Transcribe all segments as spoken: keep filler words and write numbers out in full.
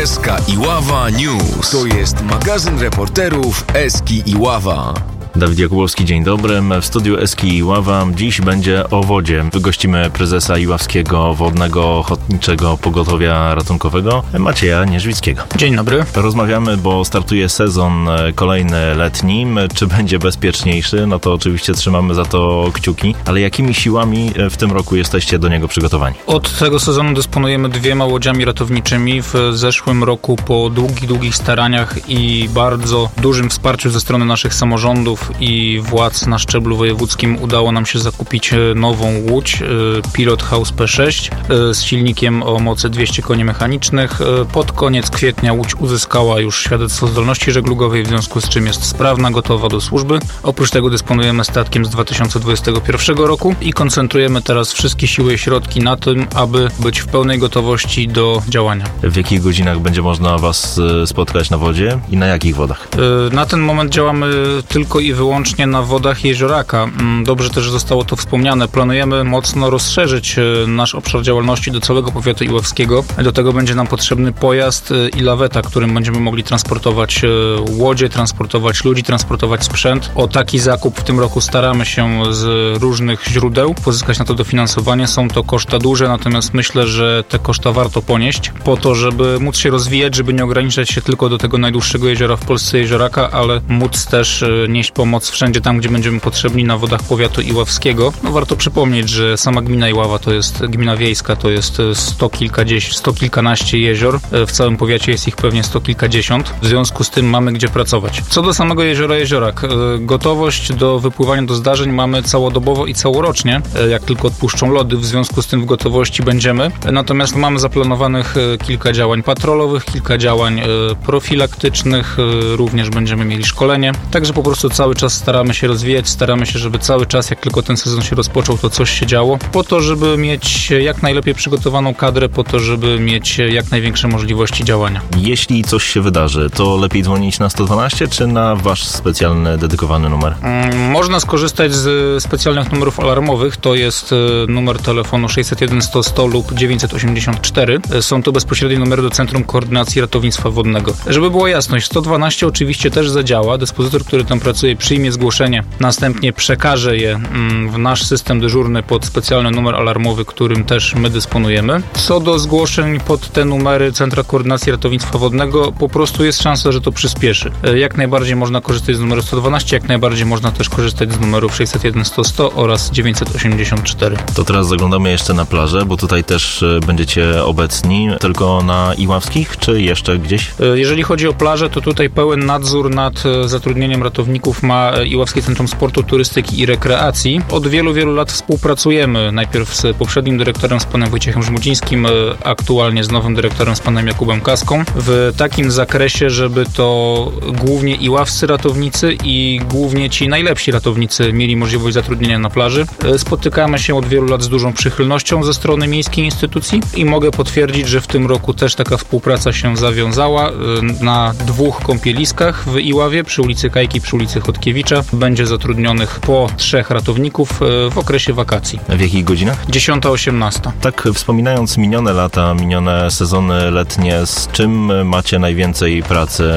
S K Iława News. To jest magazyn reporterów S K Iława. Dawid Jakubowski, dzień dobry. W studiu S K Iława dziś będzie o wodzie. Gościmy prezesa Iławskiego Wodnego Ochotniczego Pogotowia Ratunkowego Macieja Nierzwickiego. Dzień dobry. Rozmawiamy, bo startuje sezon kolejny letni. Czy będzie bezpieczniejszy? No to oczywiście trzymamy za to kciuki. Ale jakimi siłami w tym roku jesteście do niego przygotowani? Od tego sezonu dysponujemy dwiema łodziami ratowniczymi. W zeszłym roku po długich, długich staraniach i bardzo dużym wsparciu ze strony naszych samorządów i władz na szczeblu wojewódzkim udało nam się zakupić nową łódź Pilot House P sześć z silnikiem o mocy dwieście koni mechanicznych. Pod koniec kwietnia łódź uzyskała już świadectwo zdolności żeglugowej, w związku z czym jest sprawna, gotowa do służby. Oprócz tego dysponujemy statkiem z dwa tysiące dwudziestego pierwszego roku i koncentrujemy teraz wszystkie siły i środki na tym, aby być w pełnej gotowości do działania. W jakich godzinach będzie można Was spotkać na wodzie i na jakich wodach? Na ten moment działamy tylko i wyłącznie na wodach Jezioraka. Dobrze też zostało to wspomniane. Planujemy mocno rozszerzyć nasz obszar działalności do całego powiatu iławskiego. Do tego będzie nam potrzebny pojazd i laweta, którym będziemy mogli transportować łodzie, transportować ludzi, transportować sprzęt. O taki zakup w tym roku staramy się z różnych źródeł pozyskać na to dofinansowanie. Są to koszta duże, natomiast myślę, że te koszta warto ponieść po to, żeby móc się rozwijać, żeby nie ograniczać się tylko do tego najdłuższego jeziora w Polsce, Jezioraka, ale móc też nieść pomoc wszędzie tam, gdzie będziemy potrzebni na wodach powiatu iławskiego. No warto przypomnieć, że sama gmina Iława to jest gmina wiejska, to jest sto kilkadziesiąt, sto kilkanaście jezior. W całym powiacie jest ich pewnie sto kilkadziesiąt. W związku z tym mamy gdzie pracować. Co do samego jeziora Jeziorak, gotowość do wypływania do zdarzeń mamy całodobowo i całorocznie, jak tylko odpuszczą lody, w związku z tym w gotowości będziemy. Natomiast mamy zaplanowanych kilka działań patrolowych, kilka działań profilaktycznych, również będziemy mieli szkolenie. Także po prostu cały czas staramy się rozwijać, staramy się, żeby cały czas, jak tylko ten sezon się rozpoczął, to coś się działo, po to, żeby mieć jak najlepiej przygotowaną kadrę, po to, żeby mieć jak największe możliwości działania. Jeśli coś się wydarzy, to lepiej dzwonić na sto dwanaście czy na wasz specjalny, dedykowany numer? Można skorzystać z specjalnych numerów alarmowych, to jest numer telefonu sześćset jeden sto sto lub dziewięćset osiemdziesiąt cztery. Są to bezpośrednie numery do Centrum Koordynacji Ratownictwa Wodnego. Żeby była jasność, sto dwanaście oczywiście też zadziała. Dyspozytor, który tam pracuje, przyjmie zgłoszenie, następnie przekaże je w nasz system dyżurny pod specjalny numer alarmowy, którym też my dysponujemy. Co do zgłoszeń pod te numery Centra Koordynacji Ratownictwa Wodnego, po prostu jest szansa, że to przyspieszy. Jak najbardziej można korzystać z numeru sto dwanaście, jak najbardziej można też korzystać z numerów sześćset jeden sto sto oraz dziewięćset osiemdziesiąt cztery. To teraz zaglądamy jeszcze na plażę, bo tutaj też będziecie obecni, tylko na Iławskich, czy jeszcze gdzieś? Jeżeli chodzi o plażę, to tutaj pełen nadzór nad zatrudnieniem ratowników ma Iławskie Centrum Sportu, Turystyki i Rekreacji. Od wielu, wielu lat współpracujemy. Najpierw z poprzednim dyrektorem, z panem Wojciechem Żmudzińskim, aktualnie z nowym dyrektorem, z panem Jakubem Kaską, w takim zakresie, żeby to głównie iławscy ratownicy i głównie ci najlepsi ratownicy mieli możliwość zatrudnienia na plaży. Spotykamy się od wielu lat z dużą przychylnością ze strony miejskiej instytucji i mogę potwierdzić, że w tym roku też taka współpraca się zawiązała. Na dwóch kąpieliskach w Iławie, przy ulicy Kajki, przy ulicy Chodkiewicza, będzie zatrudnionych po trzech ratowników w okresie wakacji. W jakich godzinach? dziesiąta osiemnasta. Tak, wspominając minione lata, minione sezony letnie, z czym macie najwięcej pracy?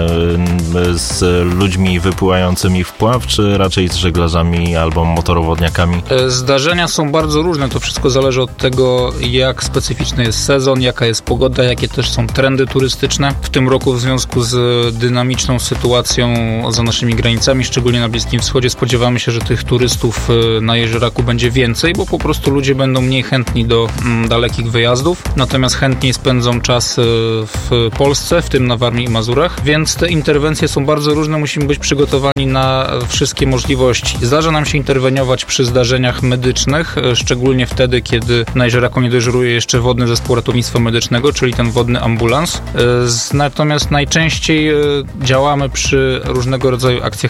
Z ludźmi wypływającymi w pław, czy raczej z żeglarzami albo motorowodniakami? Zdarzenia są bardzo różne, to wszystko zależy od tego, jak specyficzny jest sezon, jaka jest pogoda, jakie też są trendy turystyczne. W tym roku w związku z dynamiczną sytuacją za naszymi granicami, szczególnie na Bliskim Wschodzie, spodziewamy się, że tych turystów na Jezioraku będzie więcej, bo po prostu ludzie będą mniej chętni do mm, dalekich wyjazdów, natomiast chętniej spędzą czas w Polsce, w tym na Warmii i Mazurach, więc te interwencje są bardzo różne, musimy być przygotowani na wszystkie możliwości. Zdarza nam się interweniować przy zdarzeniach medycznych, szczególnie wtedy, kiedy na Jezioraku nie dyżuruje jeszcze wodny zespół ratownictwa medycznego, czyli ten wodny ambulans. Natomiast najczęściej działamy przy różnego rodzaju akcjach technicznych,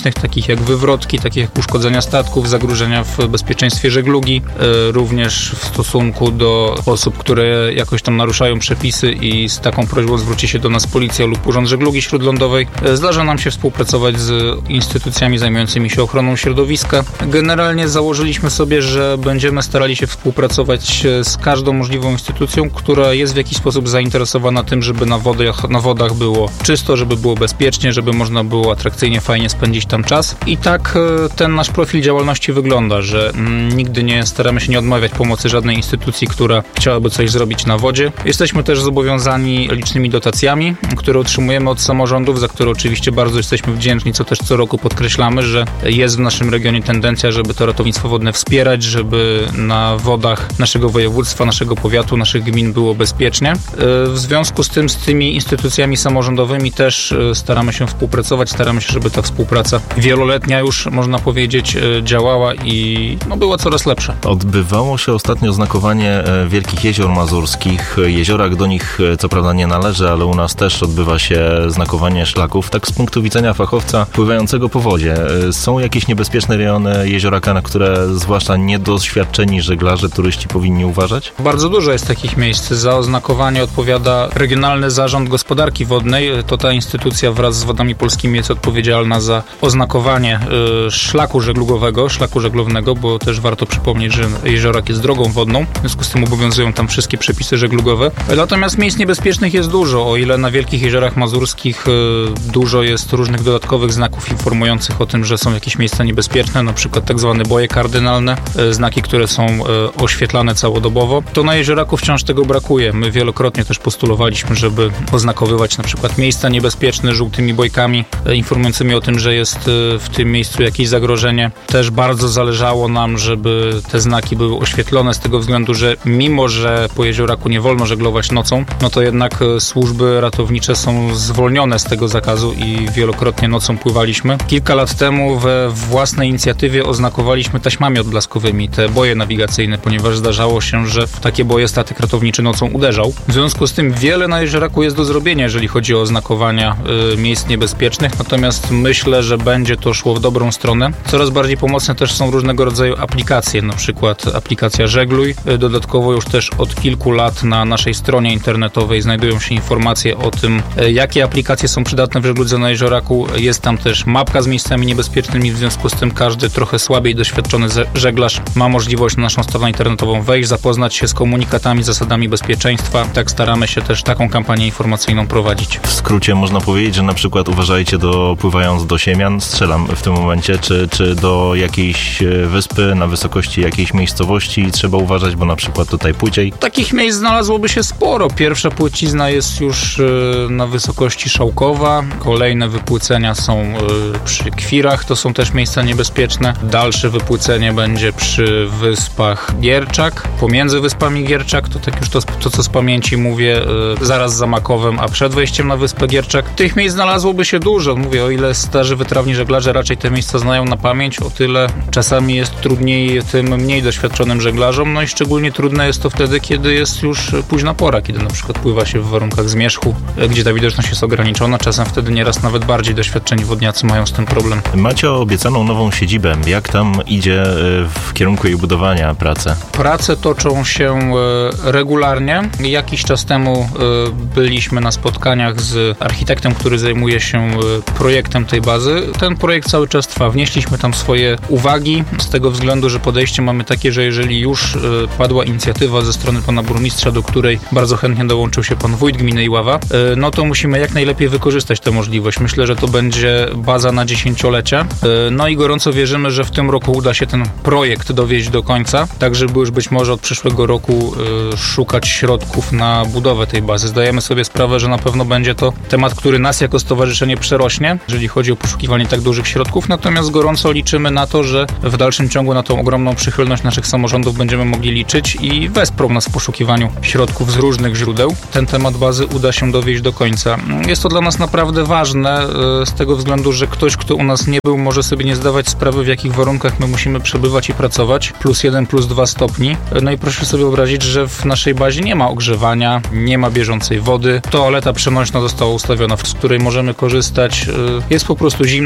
niebezpiecznych, takich jak wywrotki, takich jak uszkodzenia statków, zagrożenia w bezpieczeństwie żeglugi, również w stosunku do osób, które jakoś tam naruszają przepisy i z taką prośbą zwróci się do nas policja lub Urząd Żeglugi Śródlądowej. Zdarza nam się współpracować z instytucjami zajmującymi się ochroną środowiska. Generalnie założyliśmy sobie, że będziemy starali się współpracować z każdą możliwą instytucją, która jest w jakiś sposób zainteresowana tym, żeby na wodach, na wodach było czysto, żeby było bezpiecznie, żeby można było atrakcyjnie, fajnie spędzić tam czas. I tak ten nasz profil działalności wygląda, że nigdy nie staramy się nie odmawiać pomocy żadnej instytucji, która chciałaby coś zrobić na wodzie. Jesteśmy też zobowiązani licznymi dotacjami, które otrzymujemy od samorządów, za które oczywiście bardzo jesteśmy wdzięczni, co też co roku podkreślamy, że jest w naszym regionie tendencja, żeby to ratownictwo wodne wspierać, żeby na wodach naszego województwa, naszego powiatu, naszych gmin było bezpiecznie. W związku z tym z tymi instytucjami samorządowymi też staramy się współpracować, staramy się, żeby ta współpraca wieloletnia już, można powiedzieć, działała i no, była coraz lepsza. Odbywało się ostatnio znakowanie Wielkich Jezior Mazurskich. Jeziorak do nich co prawda nie należy, ale u nas też odbywa się znakowanie szlaków. Tak z punktu widzenia fachowca pływającego po wodzie, są jakieś niebezpieczne rejony jezioraka, na które zwłaszcza niedoświadczeni żeglarze, turyści powinni uważać? Bardzo dużo jest takich miejsc. Za oznakowanie odpowiada Regionalny Zarząd Gospodarki Wodnej. To ta instytucja wraz z Wodami Polskimi jest odpowiedzialna za oznakowanie y, szlaku żeglugowego, szlaku żeglownego, bo też warto przypomnieć, że jeziorak jest drogą wodną, w związku z tym obowiązują tam wszystkie przepisy żeglugowe. Natomiast miejsc niebezpiecznych jest dużo. O ile na Wielkich Jeziorach Mazurskich y, dużo jest różnych dodatkowych znaków informujących o tym, że są jakieś miejsca niebezpieczne, na przykład tak zwane boje kardynalne, y, znaki, które są y, oświetlane całodobowo, to na jezioraku wciąż tego brakuje. My wielokrotnie też postulowaliśmy, żeby oznakowywać na przykład miejsca niebezpieczne żółtymi bojkami y, informującymi o tym, że jest y, w tym miejscu jakieś zagrożenie. Też bardzo zależało nam, żeby te znaki były oświetlone z tego względu, że mimo, że po jezioraku nie wolno żeglować nocą, no to jednak służby ratownicze są zwolnione z tego zakazu i wielokrotnie nocą pływaliśmy. Kilka lat temu we własnej inicjatywie oznakowaliśmy taśmami odblaskowymi te boje nawigacyjne, ponieważ zdarzało się, że w takie boje statek ratowniczy nocą uderzał. W związku z tym wiele na jezioraku jest do zrobienia, jeżeli chodzi o oznakowania y, miejsc niebezpiecznych, natomiast myślę, że będzie to szło w dobrą stronę. Coraz bardziej pomocne też są różnego rodzaju aplikacje, na przykład aplikacja Żegluj. Dodatkowo już też od kilku lat na naszej stronie internetowej znajdują się informacje o tym, jakie aplikacje są przydatne w żegludze na jezioraku. Jest tam też mapka z miejscami niebezpiecznymi, w związku z tym każdy trochę słabiej doświadczony żeglarz ma możliwość na naszą stronę internetową wejść, zapoznać się z komunikatami, zasadami bezpieczeństwa. Tak staramy się też taką kampanię informacyjną prowadzić. W skrócie można powiedzieć, że na przykład uważajcie do pływając do Siemian, strzelam w tym momencie, czy, czy do jakiejś wyspy na wysokości jakiejś miejscowości trzeba uważać, bo na przykład tutaj płyciej. Takich miejsc znalazłoby się sporo. Pierwsza płycizna jest już na wysokości Szałkowa, kolejne wypłycenia są przy Kwirach, to są też miejsca niebezpieczne. Dalsze wypłycenie będzie przy wyspach Gierczak, pomiędzy wyspami Gierczak, to tak już to, to co z pamięci mówię, zaraz za Makowem, a przed wejściem na wyspę Gierczak. Tych miejsc znalazłoby się dużo. Mówię, o ile starzy, wytrawni żeglarze raczej te miejsca znają na pamięć, o tyle czasami jest trudniej tym mniej doświadczonym żeglarzom, no i szczególnie trudne jest to wtedy, kiedy jest już późna pora, kiedy na przykład pływa się w warunkach zmierzchu, gdzie ta widoczność jest ograniczona. Czasem wtedy nieraz nawet bardziej doświadczeni wodniacy mają z tym problem. Macie obiecaną nową siedzibę. Jak tam idzie w kierunku jej budowania prace? Prace toczą się regularnie. Jakiś czas temu byliśmy na spotkaniach z architektem, który zajmuje się projektem tej bazy. Ten projekt cały czas trwa. Wnieśliśmy tam swoje uwagi z tego względu, że podejście mamy takie, że jeżeli już padła inicjatywa ze strony pana burmistrza, do której bardzo chętnie dołączył się pan wójt gminy Iława, no to musimy jak najlepiej wykorzystać tę możliwość. Myślę, że to będzie baza na dziesięciolecie. No i gorąco wierzymy, że w tym roku uda się ten projekt dowieźć do końca, tak żeby już być może od przyszłego roku szukać środków na budowę tej bazy. Zdajemy sobie sprawę, że na pewno będzie to temat, który nas jako stowarzyszenie przerośnie, jeżeli chodzi o poszukiwanie tak dużych środków, natomiast gorąco liczymy na to, że w dalszym ciągu na tą ogromną przychylność naszych samorządów będziemy mogli liczyć i wesprą nas w poszukiwaniu środków z różnych źródeł. Ten temat bazy uda się dowieść do końca. Jest to dla nas naprawdę ważne z tego względu, że ktoś, kto u nas nie był, może sobie nie zdawać sprawy, w jakich warunkach my musimy przebywać i pracować. Plus jeden, plus dwa stopni. No i proszę sobie wyobrazić, że w naszej bazie nie ma ogrzewania, nie ma bieżącej wody. Toaleta przenośna została ustawiona, z której możemy korzystać. Jest po prostu zimno,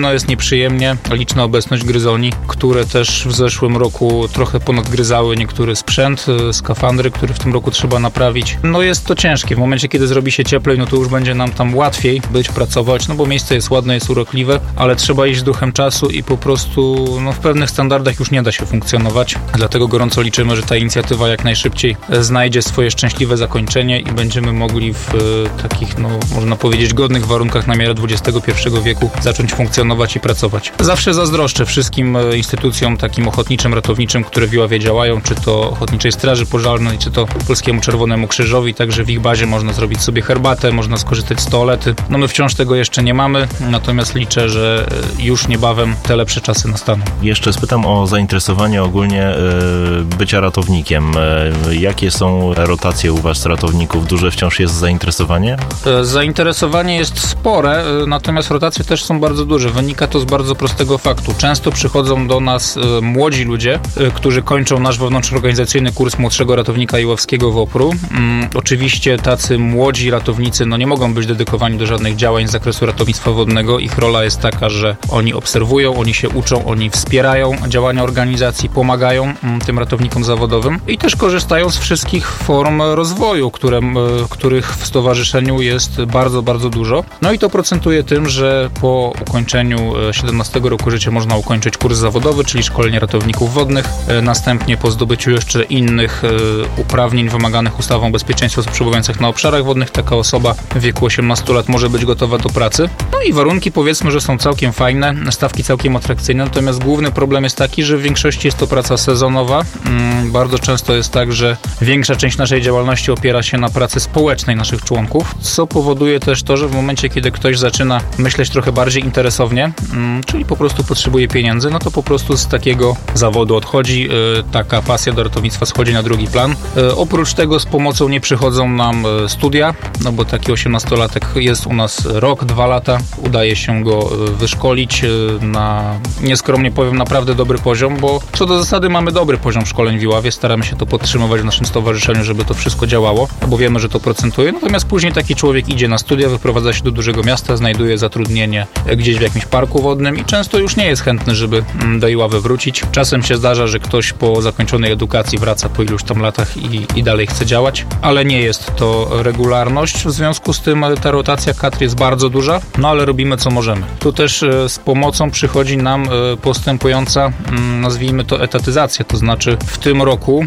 pewno jest nieprzyjemnie. Liczna obecność gryzoni, które też w zeszłym roku trochę ponadgryzały niektóry sprzęt, skafandry, który w tym roku trzeba naprawić. No jest to ciężkie. W momencie, kiedy zrobi się cieplej, no to już będzie nam tam łatwiej być, pracować, no bo miejsce jest ładne, jest urokliwe, ale trzeba iść duchem czasu i po prostu no, w pewnych standardach już nie da się funkcjonować. Dlatego gorąco liczymy, że ta inicjatywa jak najszybciej znajdzie swoje szczęśliwe zakończenie i będziemy mogli w e, takich, no można powiedzieć, godnych warunkach na miarę dwudziestego pierwszego wieku zacząć funkcjonować i pracować. Zawsze zazdroszczę wszystkim instytucjom takim ochotniczym, ratowniczym, które w Iławie działają, czy to Ochotniczej Straży Pożarnej, czy to Polskiemu Czerwonemu Krzyżowi, także w ich bazie można zrobić sobie herbatę, można skorzystać z toalety. No my wciąż tego jeszcze nie mamy, natomiast liczę, że już niebawem te lepsze czasy nastaną. Jeszcze spytam o zainteresowanie ogólnie y, bycia ratownikiem. Y, jakie są rotacje u was ratowników? Duże wciąż jest zainteresowanie? Zainteresowanie jest spore, natomiast rotacje też są bardzo duże. Wynika to z bardzo prostego faktu. Często przychodzą do nas y, młodzi ludzie, y, którzy kończą nasz wewnątrzorganizacyjny kurs młodszego ratownika iławskiego w Opru. Mm, oczywiście tacy młodzi ratownicy no nie mogą być dedykowani do żadnych działań z zakresu ratownictwa wodnego. Ich rola jest taka, że oni obserwują, oni się uczą, oni wspierają działania organizacji, pomagają mm, tym ratownikom zawodowym i też korzystają z wszystkich form rozwoju, które, y, których w stowarzyszeniu jest bardzo, bardzo dużo. No i to procentuje tym, że po ukończeniu siedemnastego roku życia można ukończyć kurs zawodowy, czyli szkolenie ratowników wodnych. Następnie po zdobyciu jeszcze innych uprawnień wymaganych ustawą o bezpieczeństwie osób przebywających na obszarach wodnych taka osoba w wieku osiemnastu lat może być gotowa do pracy. No i warunki powiedzmy, że są całkiem fajne, stawki całkiem atrakcyjne, natomiast główny problem jest taki, że w większości jest to praca sezonowa. Bardzo często jest tak, że większa część naszej działalności opiera się na pracy społecznej naszych członków, co powoduje też to, że w momencie, kiedy ktoś zaczyna myśleć trochę bardziej interesownie, czyli po prostu potrzebuje pieniędzy, no to po prostu z takiego zawodu odchodzi, taka pasja do ratownictwa schodzi na drugi plan. Oprócz tego z pomocą nie przychodzą nam studia, no bo taki osiemnastolatek jest u nas rok, dwa lata, udaje się go wyszkolić na, nieskromnie powiem, naprawdę dobry poziom, bo co do zasady mamy dobry poziom szkoleń w Iławie, staramy się to podtrzymywać w naszym stowarzyszeniu, żeby to wszystko działało, bo wiemy, że to procentuje, natomiast później taki człowiek idzie na studia, wyprowadza się do dużego miasta, znajduje zatrudnienie gdzieś w jakimś parku wodnym i często już nie jest chętny, żeby do Iławy wrócić. Czasem się zdarza, że ktoś po zakończonej edukacji wraca po iluś tam latach i, i dalej chce działać, ale nie jest to regularność. W związku z tym ta rotacja kadr jest bardzo duża, no ale robimy co możemy. Tu też z pomocą przychodzi nam postępująca, nazwijmy to etatyzacja, to znaczy w tym roku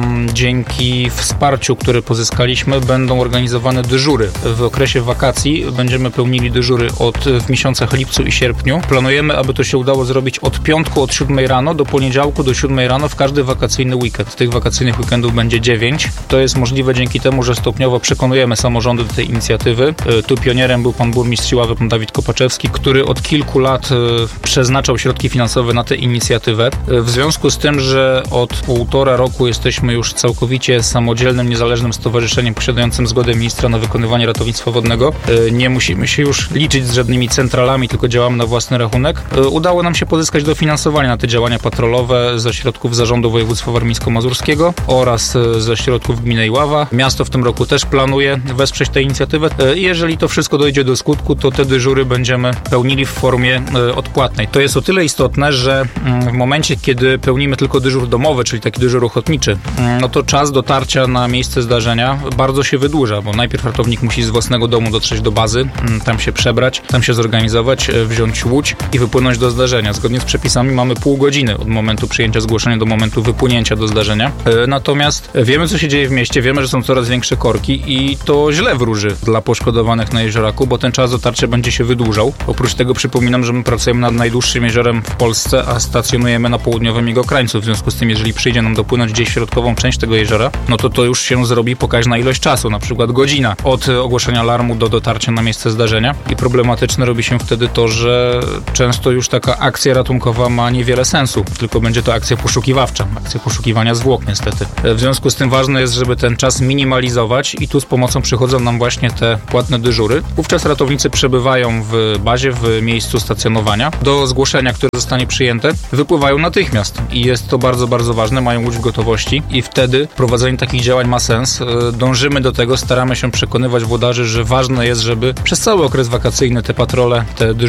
dzięki wsparciu, które pozyskaliśmy, będą organizowane dyżury. W okresie wakacji będziemy pełnili dyżury od, w miesiącach lipcu i sierpniu. Planujemy, aby to się udało zrobić od piątku od siódmej rano do poniedziałku do siódmej rano w każdy wakacyjny weekend. Tych wakacyjnych weekendów będzie dziewięć. To jest możliwe dzięki temu, że stopniowo przekonujemy samorządy do tej inicjatywy. Tu pionierem był pan burmistrz Iławy, pan Dawid Kopaczewski, który od kilku lat przeznaczał środki finansowe na tę inicjatywę. W związku z tym, że od półtora roku jesteśmy już całkowicie samodzielnym, niezależnym stowarzyszeniem posiadającym zgodę ministra na wykonywanie ratownictwa wodnego, nie musimy się już liczyć z żadnymi centralami, tylko działamy na własny rachunek. Udało nam się pozyskać dofinansowanie na te działania patrolowe ze środków Zarządu Województwa Warmińsko-Mazurskiego oraz ze środków gminy Iława. Miasto w tym roku też planuje wesprzeć tę inicjatywę. Jeżeli to wszystko dojdzie do skutku, to te dyżury będziemy pełnili w formie odpłatnej. To jest o tyle istotne, że w momencie, kiedy pełnimy tylko dyżur domowy, czyli taki dyżur ochotniczy, no to czas dotarcia na miejsce zdarzenia bardzo się wydłuża, bo najpierw ratownik musi z własnego domu dotrzeć do bazy, tam się przebrać, tam się zorganizować, wziąć łódź i wypłynąć do zdarzenia. Zgodnie z przepisami mamy pół godziny od momentu przyjęcia zgłoszenia do momentu wypłynięcia do zdarzenia. Natomiast wiemy, co się dzieje w mieście, wiemy, że są coraz większe korki i to źle wróży dla poszkodowanych na jezioraku, bo ten czas dotarcia będzie się wydłużał. Oprócz tego przypominam, że my pracujemy nad najdłuższym jeziorem w Polsce, a stacjonujemy na południowym jego krańcu. W związku z tym, jeżeli przyjdzie nam dopłynąć gdzieś w środkową część tego jeziora, no to to już się zrobi pokaźna ilość czasu, na przykład godzina od ogłoszenia alarmu do dotarcia na miejsce zdarzenia i problematyczne robi się wtedy to, że często już taka akcja ratunkowa ma niewiele sensu, tylko będzie to akcja poszukiwawcza, akcja poszukiwania zwłok niestety. W związku z tym ważne jest, żeby ten czas minimalizować i tu z pomocą przychodzą nam właśnie te płatne dyżury. Wówczas ratownicy przebywają w bazie, w miejscu stacjonowania. Do zgłoszenia, które zostanie przyjęte, wypływają natychmiast i jest to bardzo, bardzo ważne, mają łódź w gotowości i wtedy prowadzenie takich działań ma sens. Dążymy do tego, staramy się przekonywać włodarzy, że ważne jest, żeby przez cały okres wakacyjny te patrole, te dyżury płatne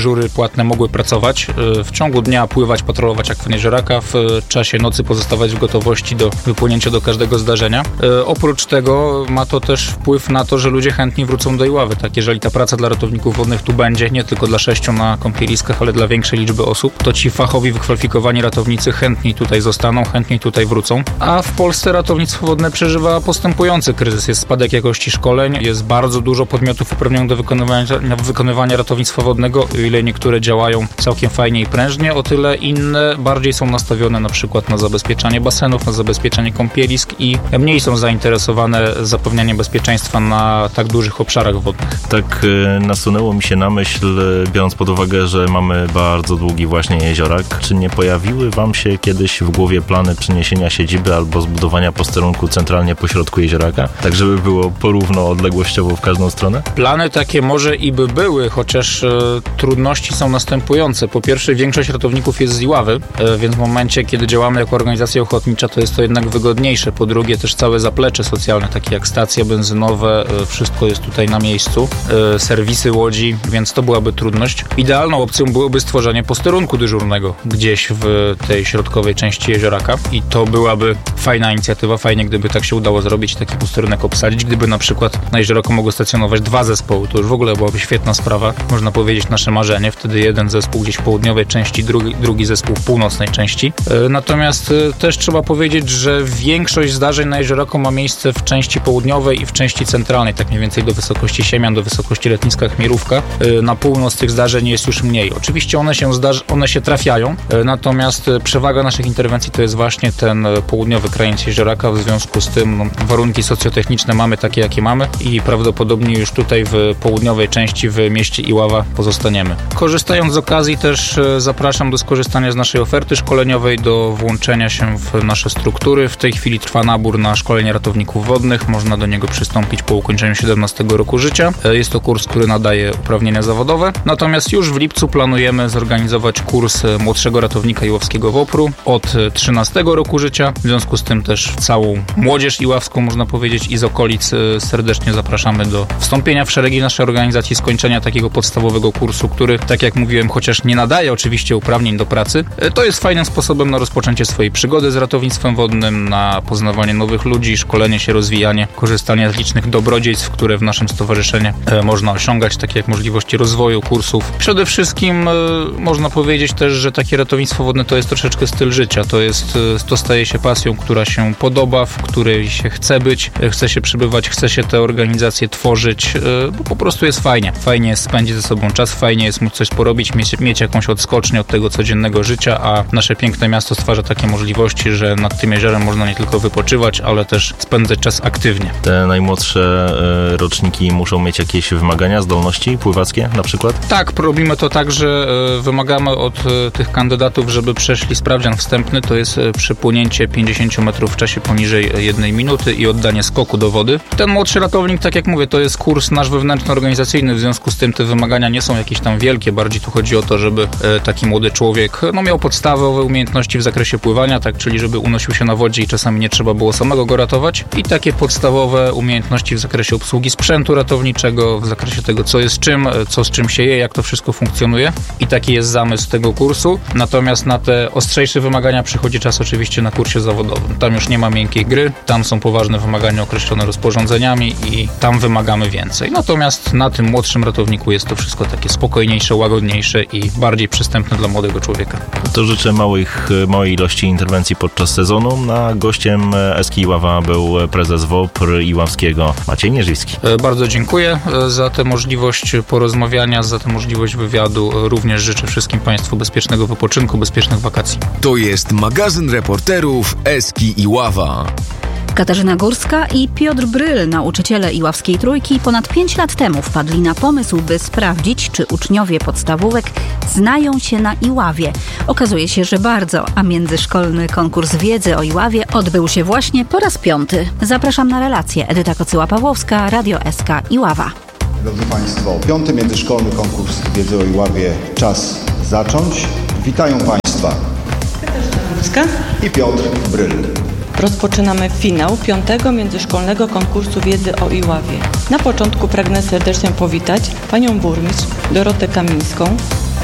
płatne mogły pracować, w ciągu dnia pływać, patrolować akwen jezioraka, w czasie nocy pozostawać w gotowości do wypłynięcia do każdego zdarzenia. Oprócz tego ma to też wpływ na to, że ludzie chętnie wrócą do Iławy. Tak, jeżeli ta praca dla ratowników wodnych tu będzie, nie tylko dla sześciu na kąpieliskach, ale dla większej liczby osób, to ci fachowi, wykwalifikowani ratownicy chętniej tutaj zostaną, chętniej tutaj wrócą. A w Polsce ratownictwo wodne przeżywa postępujący kryzys. Jest spadek jakości szkoleń, jest bardzo dużo podmiotów uprawnionych do wykonywania, wykonywania ratownictwa wodnego, o ile niektóre działają całkiem fajnie i prężnie, o tyle inne bardziej są nastawione na przykład na zabezpieczanie basenów, na zabezpieczanie kąpielisk i mniej są zainteresowane zapewnianiem bezpieczeństwa na tak dużych obszarach wodnych. Tak nasunęło mi się na myśl, biorąc pod uwagę, że mamy bardzo długi właśnie jeziorak, czy nie pojawiły wam się kiedyś w głowie plany przeniesienia siedziby albo zbudowania posterunku centralnie pośrodku jezioraka, tak żeby było porówno odległościowo w każdą stronę? Plany takie może i by były, chociaż e, trudności są następujące. Po pierwsze, większość ratowników jest z Iławy, e, więc w momencie, kiedy działamy jako organizacja ochotnicza, to jest to jednak wygodniejsze. Po drugie, też całe zaplecze socjalne, takie jak stacje benzynowe, e, wszystko jest tutaj na miejscu, e, serwisy łodzi, więc to byłaby trudność. Idealną opcją byłoby stworzenie posterunku dyżurnego gdzieś w tej środkowej części jezioraka i to byłaby fajna inicjatywa, fajnie gdyby tak się udało zrobić, taki posterunek obsadzić, gdyby na przykład na jeziorku mogło stacjonować dwa zespoły, to już w ogóle byłaby świetna sprawa, można powiedzieć nasze marzenie, wtedy jeden zespół gdzieś w południowej części, drugi, drugi zespół w północnej części. Natomiast też trzeba powiedzieć, że większość zdarzeń na jeziorku ma miejsce w części południowej i w części centralnej, tak mniej więcej do wysokości Siemian, do wysokości Letnicka, Chmierówka. Na północ tych zdarzeń jest już mniej. Oczywiście one się, zdarzy, one się trafiają, natomiast przewaga naszych interwencji to jest właśnie ten południowy krańc jezioraka, w związku z tym no, warunki socjotechniczne mamy takie, jakie mamy i prawdopodobnie już tutaj w południowej części w mieście Iława pozostaniemy. Korzystając z okazji też zapraszam do skorzystania z naszej oferty szkoleniowej, do włączenia się w nasze struktury. W tej chwili trwa nabór na szkolenie ratowników wodnych. Można do niego przystąpić po ukończeniu siedemnastego roku życia. Jest to kurs, który nadaje uprawnienia zawodowe. Natomiast już w lipcu planujemy zorganizować kurs młodszego ratownika iławskiego WOPR-u od trzynastego roku życia. W związku z tym też całą młodzież iławską, można powiedzieć, i z okolic serdecznie zapraszamy do wstąpienia w szeregi naszej organizacji, skończenia takiego podstawowego kursu, który, tak jak mówiłem, chociaż nie nadaje oczywiście uprawnień do pracy, to jest fajnym sposobem na rozpoczęcie swojej przygody z ratownictwem wodnym, na poznawanie nowych ludzi, szkolenie się, rozwijanie, korzystanie z licznych dobrodziejstw, które w naszym stowarzyszeniu można osiągać, takie jak możliwości rozwoju, kursów. Przede wszystkim można powiedzieć też, że takie ratownictwo wodne to jest troszeczkę styl życia, to jest, to staje się pasją, która się podoba, w której się chce być, chce się przebywać, chce się te organizacje tworzyć, bo po prostu jest fajnie. Fajnie jest spędzić ze sobą czas, fajnie jest móc coś porobić, mieć, mieć jakąś odskocznię od tego codziennego życia, a nasze piękne miasto stwarza takie możliwości, że nad tym jeziorem można nie tylko wypoczywać, ale też spędzać czas aktywnie. Te najmłodsze e, roczniki muszą mieć jakieś wymagania, zdolności pływackie na przykład? Tak, robimy to tak, że e, wymagamy od e, tych kandydatów, żeby przeszli sprawdzian wstępny, to jest e, przepłynięcie pięćdziesiąt metrów w czasie poniżej jednej minuty i oddanie skoku do wody. Ten młodszy ratownik, tak jak mówię, to jest kurs nasz wewnętrzno-organizacyjny, w związku z tym te wymagania nie są jakieś tam wielkie, bardziej tu chodzi o to, żeby e, taki młody człowiek no, miał podstawowe umiejętności w zakresie pływania, tak, czyli żeby unosił się na wodzie i czasami nie trzeba było samego go ratować, i takie podstawowe umiejętności w zakresie obsługi sprzętu ratowniczego, w zakresie tego, co jest czym, co z czym się je, jak to wszystko funkcjonuje, i taki jest zamysł tego kursu. Natomiast na te ostrzejsze wymagania przychodzi czas oczywiście na kursie zawodowym. Tam już nie ma miękkiej gry, tam są poważne wymagania określone rozporządzeniami i tam wymagamy więcej. Natomiast na tym młodszym ratowniku jest to wszystko takie spokojniejsze, łagodniejsze i bardziej przystępne dla młodego człowieka. To życzę małych, małej ilości interwencji podczas sezonu. A gościem Eski Iława był prezes WOPR Iławskiego Maciej Nieżywski. Bardzo dziękuję za tę możliwość porozmawiania, za tę możliwość wywiadu. Również życzę wszystkim Państwu bezpiecznego wypoczynku, bezpiecznych wakacji. To jest magazyn reporterów Eski Iława. Katarzyna Górska i Piotr Bryl, nauczyciele Iławskiej Trójki, ponad pięć lat temu wpadli na pomysł, by sprawdzić, czy uczniowie podstawówek znają się na Iławie. Okazuje się, że bardzo, a międzyszkolny konkurs wiedzy o Iławie odbył się właśnie po raz piąty. Zapraszam na relację. Edyta Kocyła-Pawłowska, Radio S K Iława. Drodzy Państwo, piąty międzyszkolny konkurs wiedzy o Iławie czas zacząć. Witają Państwa Katarzyna Górska i Piotr Bryl. Rozpoczynamy finał piątego międzyszkolnego konkursu wiedzy o Iławie. Na początku pragnę serdecznie powitać panią burmistrz Dorotę Kamińską,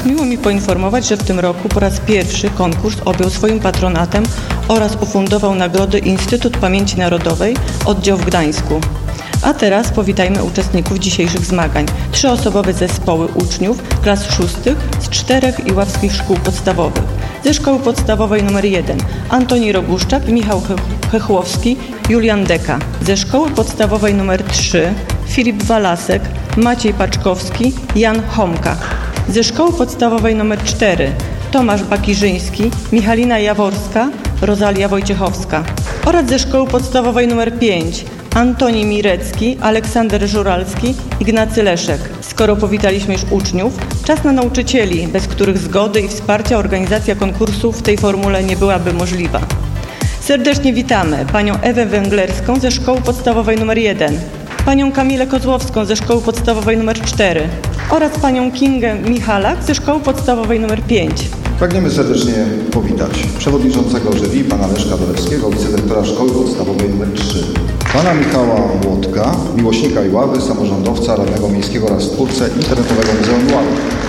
miło mi poinformować, że w tym roku po raz pierwszy konkurs objął swoim patronatem oraz ufundował nagrody Instytut Pamięci Narodowej, oddział w Gdańsku. A teraz powitajmy uczestników dzisiejszych zmagań. Trzyosobowe zespoły uczniów klas szóstych z czterech iławskich szkół podstawowych. Ze szkoły podstawowej nr jeden Antoni Roguszczak, Michał Hechłowski, Julian Deka. Ze szkoły podstawowej nr trzy Filip Walasek, Maciej Paczkowski, Jan Homka. Ze szkoły podstawowej nr cztery Tomasz Bakirzyński, Michalina Jaworska, Rosalia Wojciechowska. Oraz ze szkoły podstawowej nr pięć Antoni Mirecki, Aleksander Żuralski, Ignacy Leszek. Skoro powitaliśmy już uczniów, czas na nauczycieli, bez których zgody i wsparcia organizacja konkursu w tej formule nie byłaby możliwa. Serdecznie witamy panią Ewę Węglerską ze szkoły podstawowej nr jeden, panią Kamilę Kozłowską ze szkoły podstawowej nr cztery oraz panią Kingę Michalak ze szkoły podstawowej nr pięć. Pragniemy serdecznie powitać przewodniczącego jury, pana Leszka Dolewskiego, wicedyrektora szkoły podstawowej nr trzy, pana Michała Łodka, miłośnika Iławy, samorządowca, radnego miejskiego oraz twórcę internetowego Muzeum Iławy,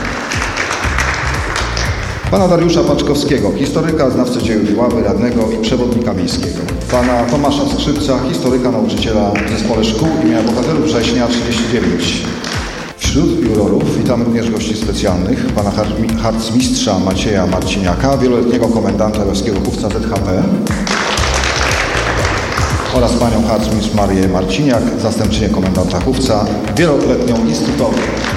pana Dariusza Paczkowskiego, historyka, znawcę dzieł Iławy, radnego i przewodnika miejskiego, pana Tomasza Skrzypca, historyka, nauczyciela w zespole szkół imienia Bohaterów Września trzydzieści dziewięć. Wśród jurorów witamy również gości specjalnych, pana harcmistrza Macieja Marciniaka, wieloletniego komendanta Iławskiego Chówca Z H P oraz panią harcmistrz Marię Marciniak, zastępczynię komendanta Chówca, wieloletnią instruktorkę.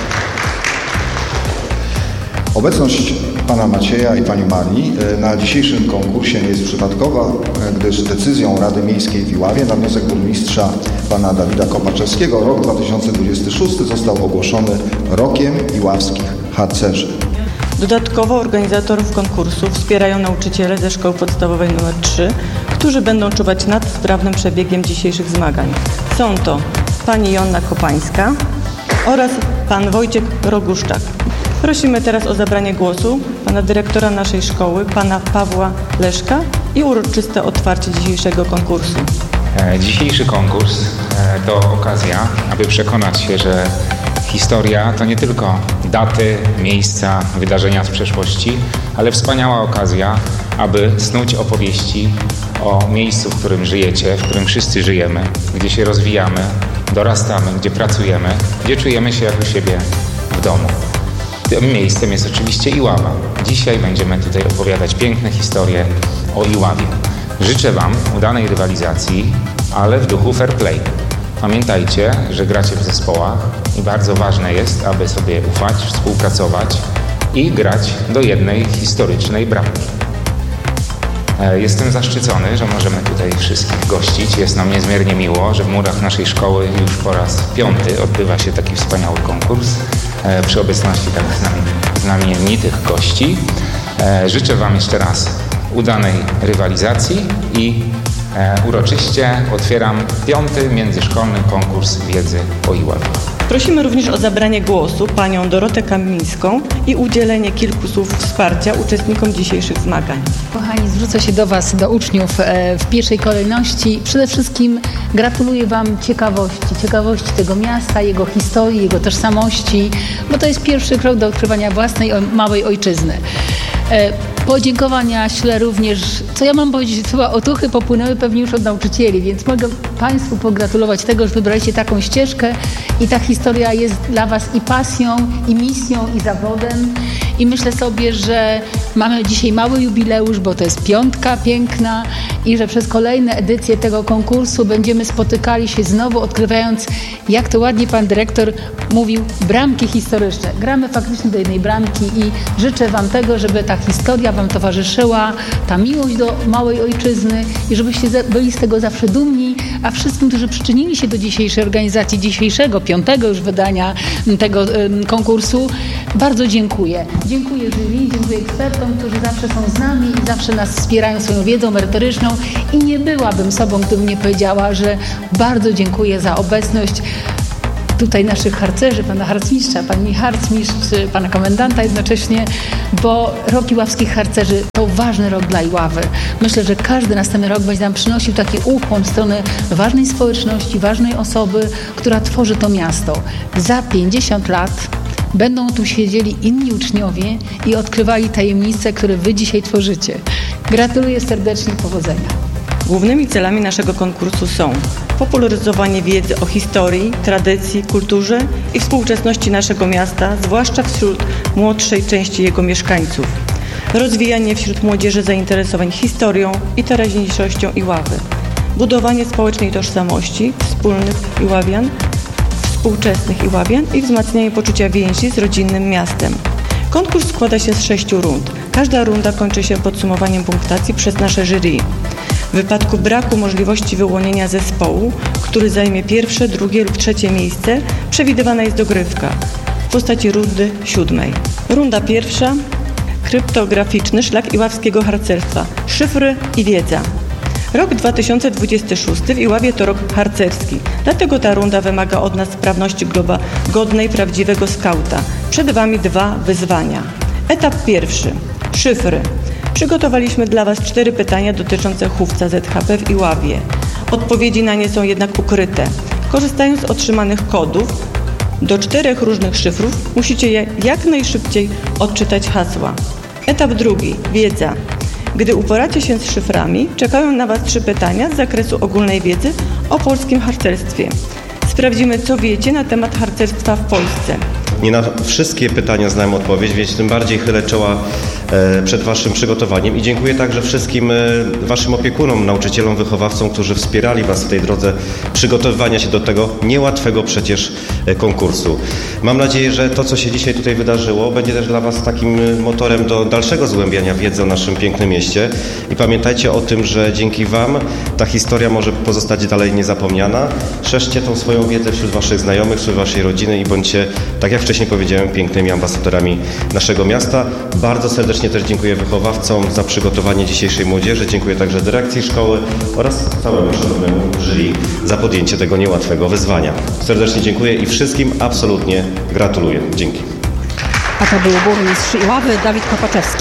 Obecność pana Macieja i pani Marii na dzisiejszym konkursie nie jest przypadkowa, gdyż decyzją Rady Miejskiej w Iławie na wniosek burmistrza pana Dawida Kopaczewskiego rok dwa tysiące dwudziesty szósty został ogłoszony rokiem iławskich harcerzy. Dodatkowo organizatorów konkursu wspierają nauczyciele ze szkoły podstawowej nr trzy, którzy będą czuwać nad sprawnym przebiegiem dzisiejszych zmagań. Są to pani Joanna Kopańska oraz pan Wojciech Roguszczak. Prosimy teraz o zabranie głosu pana dyrektora naszej szkoły, pana Pawła Leszka i uroczyste otwarcie dzisiejszego konkursu. Dzisiejszy konkurs to okazja, aby przekonać się, że historia to nie tylko daty, miejsca, wydarzenia z przeszłości, ale wspaniała okazja, aby snuć opowieści o miejscu, w którym żyjecie, w którym wszyscy żyjemy, gdzie się rozwijamy, dorastamy, gdzie pracujemy, gdzie czujemy się jak u siebie w domu. Tym miejscem jest oczywiście Iława. Dzisiaj będziemy tutaj opowiadać piękne historie o Iławie. Życzę Wam udanej rywalizacji, ale w duchu fair play. Pamiętajcie, że gracie w zespołach i bardzo ważne jest, aby sobie ufać, współpracować i grać do jednej historycznej bramki. Jestem zaszczycony, że możemy tutaj wszystkich gościć. Jest nam niezmiernie miło, że w murach naszej szkoły już po raz piąty odbywa się taki wspaniały konkurs przy obecności tak znamienitych gości. Życzę Wam jeszcze raz udanej rywalizacji i uroczyście otwieram piąty międzyszkolny konkurs wiedzy o Iławie. Prosimy również o zabranie głosu panią Dorotę Kamińską i udzielenie kilku słów wsparcia uczestnikom dzisiejszych zmagań. Kochani, zwrócę się do Was, do uczniów w pierwszej kolejności. Przede wszystkim gratuluję Wam ciekawości, ciekawości tego miasta, jego historii, jego tożsamości, bo to jest pierwszy krok do odkrywania własnej małej ojczyzny. Podziękowania ślę również, co ja mam powiedzieć, chyba otuchy popłynęły pewnie już od nauczycieli, więc mogę Państwu pogratulować tego, że wybraliście taką ścieżkę i ta historia jest dla Was i pasją, i misją, i zawodem. I myślę sobie, że mamy dzisiaj mały jubileusz, bo to jest piątka piękna i że przez kolejne edycje tego konkursu będziemy spotykali się znowu, odkrywając, jak to ładnie Pan Dyrektor mówił, bramki historyczne. Gramy faktycznie do jednej bramki i życzę Wam tego, żeby ta historia Wam towarzyszyła, ta miłość do małej ojczyzny i żebyście byli z tego zawsze dumni, a wszystkim, którzy przyczynili się do dzisiejszej organizacji, dzisiejszego, piątego już wydania tego um, konkursu, bardzo dziękuję. Dziękuję jury, dziękuję ekspertom, którzy zawsze są z nami i zawsze nas wspierają swoją wiedzą merytoryczną i nie byłabym sobą, gdybym nie powiedziała, że bardzo dziękuję za obecność tutaj naszych harcerzy, pana harcmistrza, pani harcmistrz, pana komendanta jednocześnie, bo rok iławskich harcerzy to ważny rok dla Iławy. Myślę, że każdy następny rok będzie nam przynosił taki ukłon w stronę ważnej społeczności, ważnej osoby, która tworzy to miasto. Za pięćdziesiąt lat Będą tu siedzieli inni uczniowie i odkrywali tajemnice, które wy dzisiaj tworzycie. Gratuluję serdecznie, powodzenia. Głównymi celami naszego konkursu są popularyzowanie wiedzy o historii, tradycji, kulturze i współczesności naszego miasta, zwłaszcza wśród młodszej części jego mieszkańców. Rozwijanie wśród młodzieży zainteresowań historią i teraźniejszością Iławy. Budowanie społecznej tożsamości wspólnych Iławian, współczesnych Iławian i wzmacnianie poczucia więzi z rodzinnym miastem. Konkurs składa się z sześciu rund. Każda runda kończy się podsumowaniem punktacji przez nasze jury. W wypadku braku możliwości wyłonienia zespołu, który zajmie pierwsze, drugie lub trzecie miejsce, przewidywana jest dogrywka w postaci rundy siódmej. Runda pierwsza. Kryptograficzny szlak iławskiego harcerstwa. Szyfry i wiedza. Rok dwa tysiące dwudziesty szósty w Iławie to rok harcerski, dlatego ta runda wymaga od nas sprawności globa godnej prawdziwego skauta. Przed Wami dwa wyzwania. Etap pierwszy. Szyfry. Przygotowaliśmy dla Was cztery pytania dotyczące chówca Z H P w Iławie. Odpowiedzi na nie są jednak ukryte. Korzystając z otrzymanych kodów do czterech różnych szyfrów, musicie je jak najszybciej odczytać hasła. Etap drugi. Wiedza. Gdy uporacie się z szyframi, czekają na Was trzy pytania z zakresu ogólnej wiedzy o polskim harcerstwie. Sprawdzimy, co wiecie na temat harcerstwa w Polsce. Nie na wszystkie pytania znałem odpowiedź, więc tym bardziej chylę czoła przed Waszym przygotowaniem i dziękuję także wszystkim Waszym opiekunom, nauczycielom, wychowawcom, którzy wspierali Was w tej drodze przygotowywania się do tego niełatwego przecież konkursu. Mam nadzieję, że to, co się dzisiaj tutaj wydarzyło, będzie też dla Was takim motorem do dalszego zgłębiania wiedzy o naszym pięknym mieście i pamiętajcie o tym, że dzięki Wam ta historia może pozostać dalej niezapomniana. Szerzcie tą swoją wiedzę wśród Waszych znajomych, wśród Waszej rodziny i bądźcie, tak jak wcześniej powiedziałem, pięknymi ambasadorami naszego miasta. Bardzo serdecznie też dziękuję wychowawcom za przygotowanie dzisiejszej młodzieży. Dziękuję także dyrekcji szkoły oraz całemu szanownemu jury za podjęcie tego niełatwego wyzwania. Serdecznie dziękuję i wszystkim absolutnie gratuluję. Dzięki. A to był burmistrz Iławy Dawid Kopaczewski.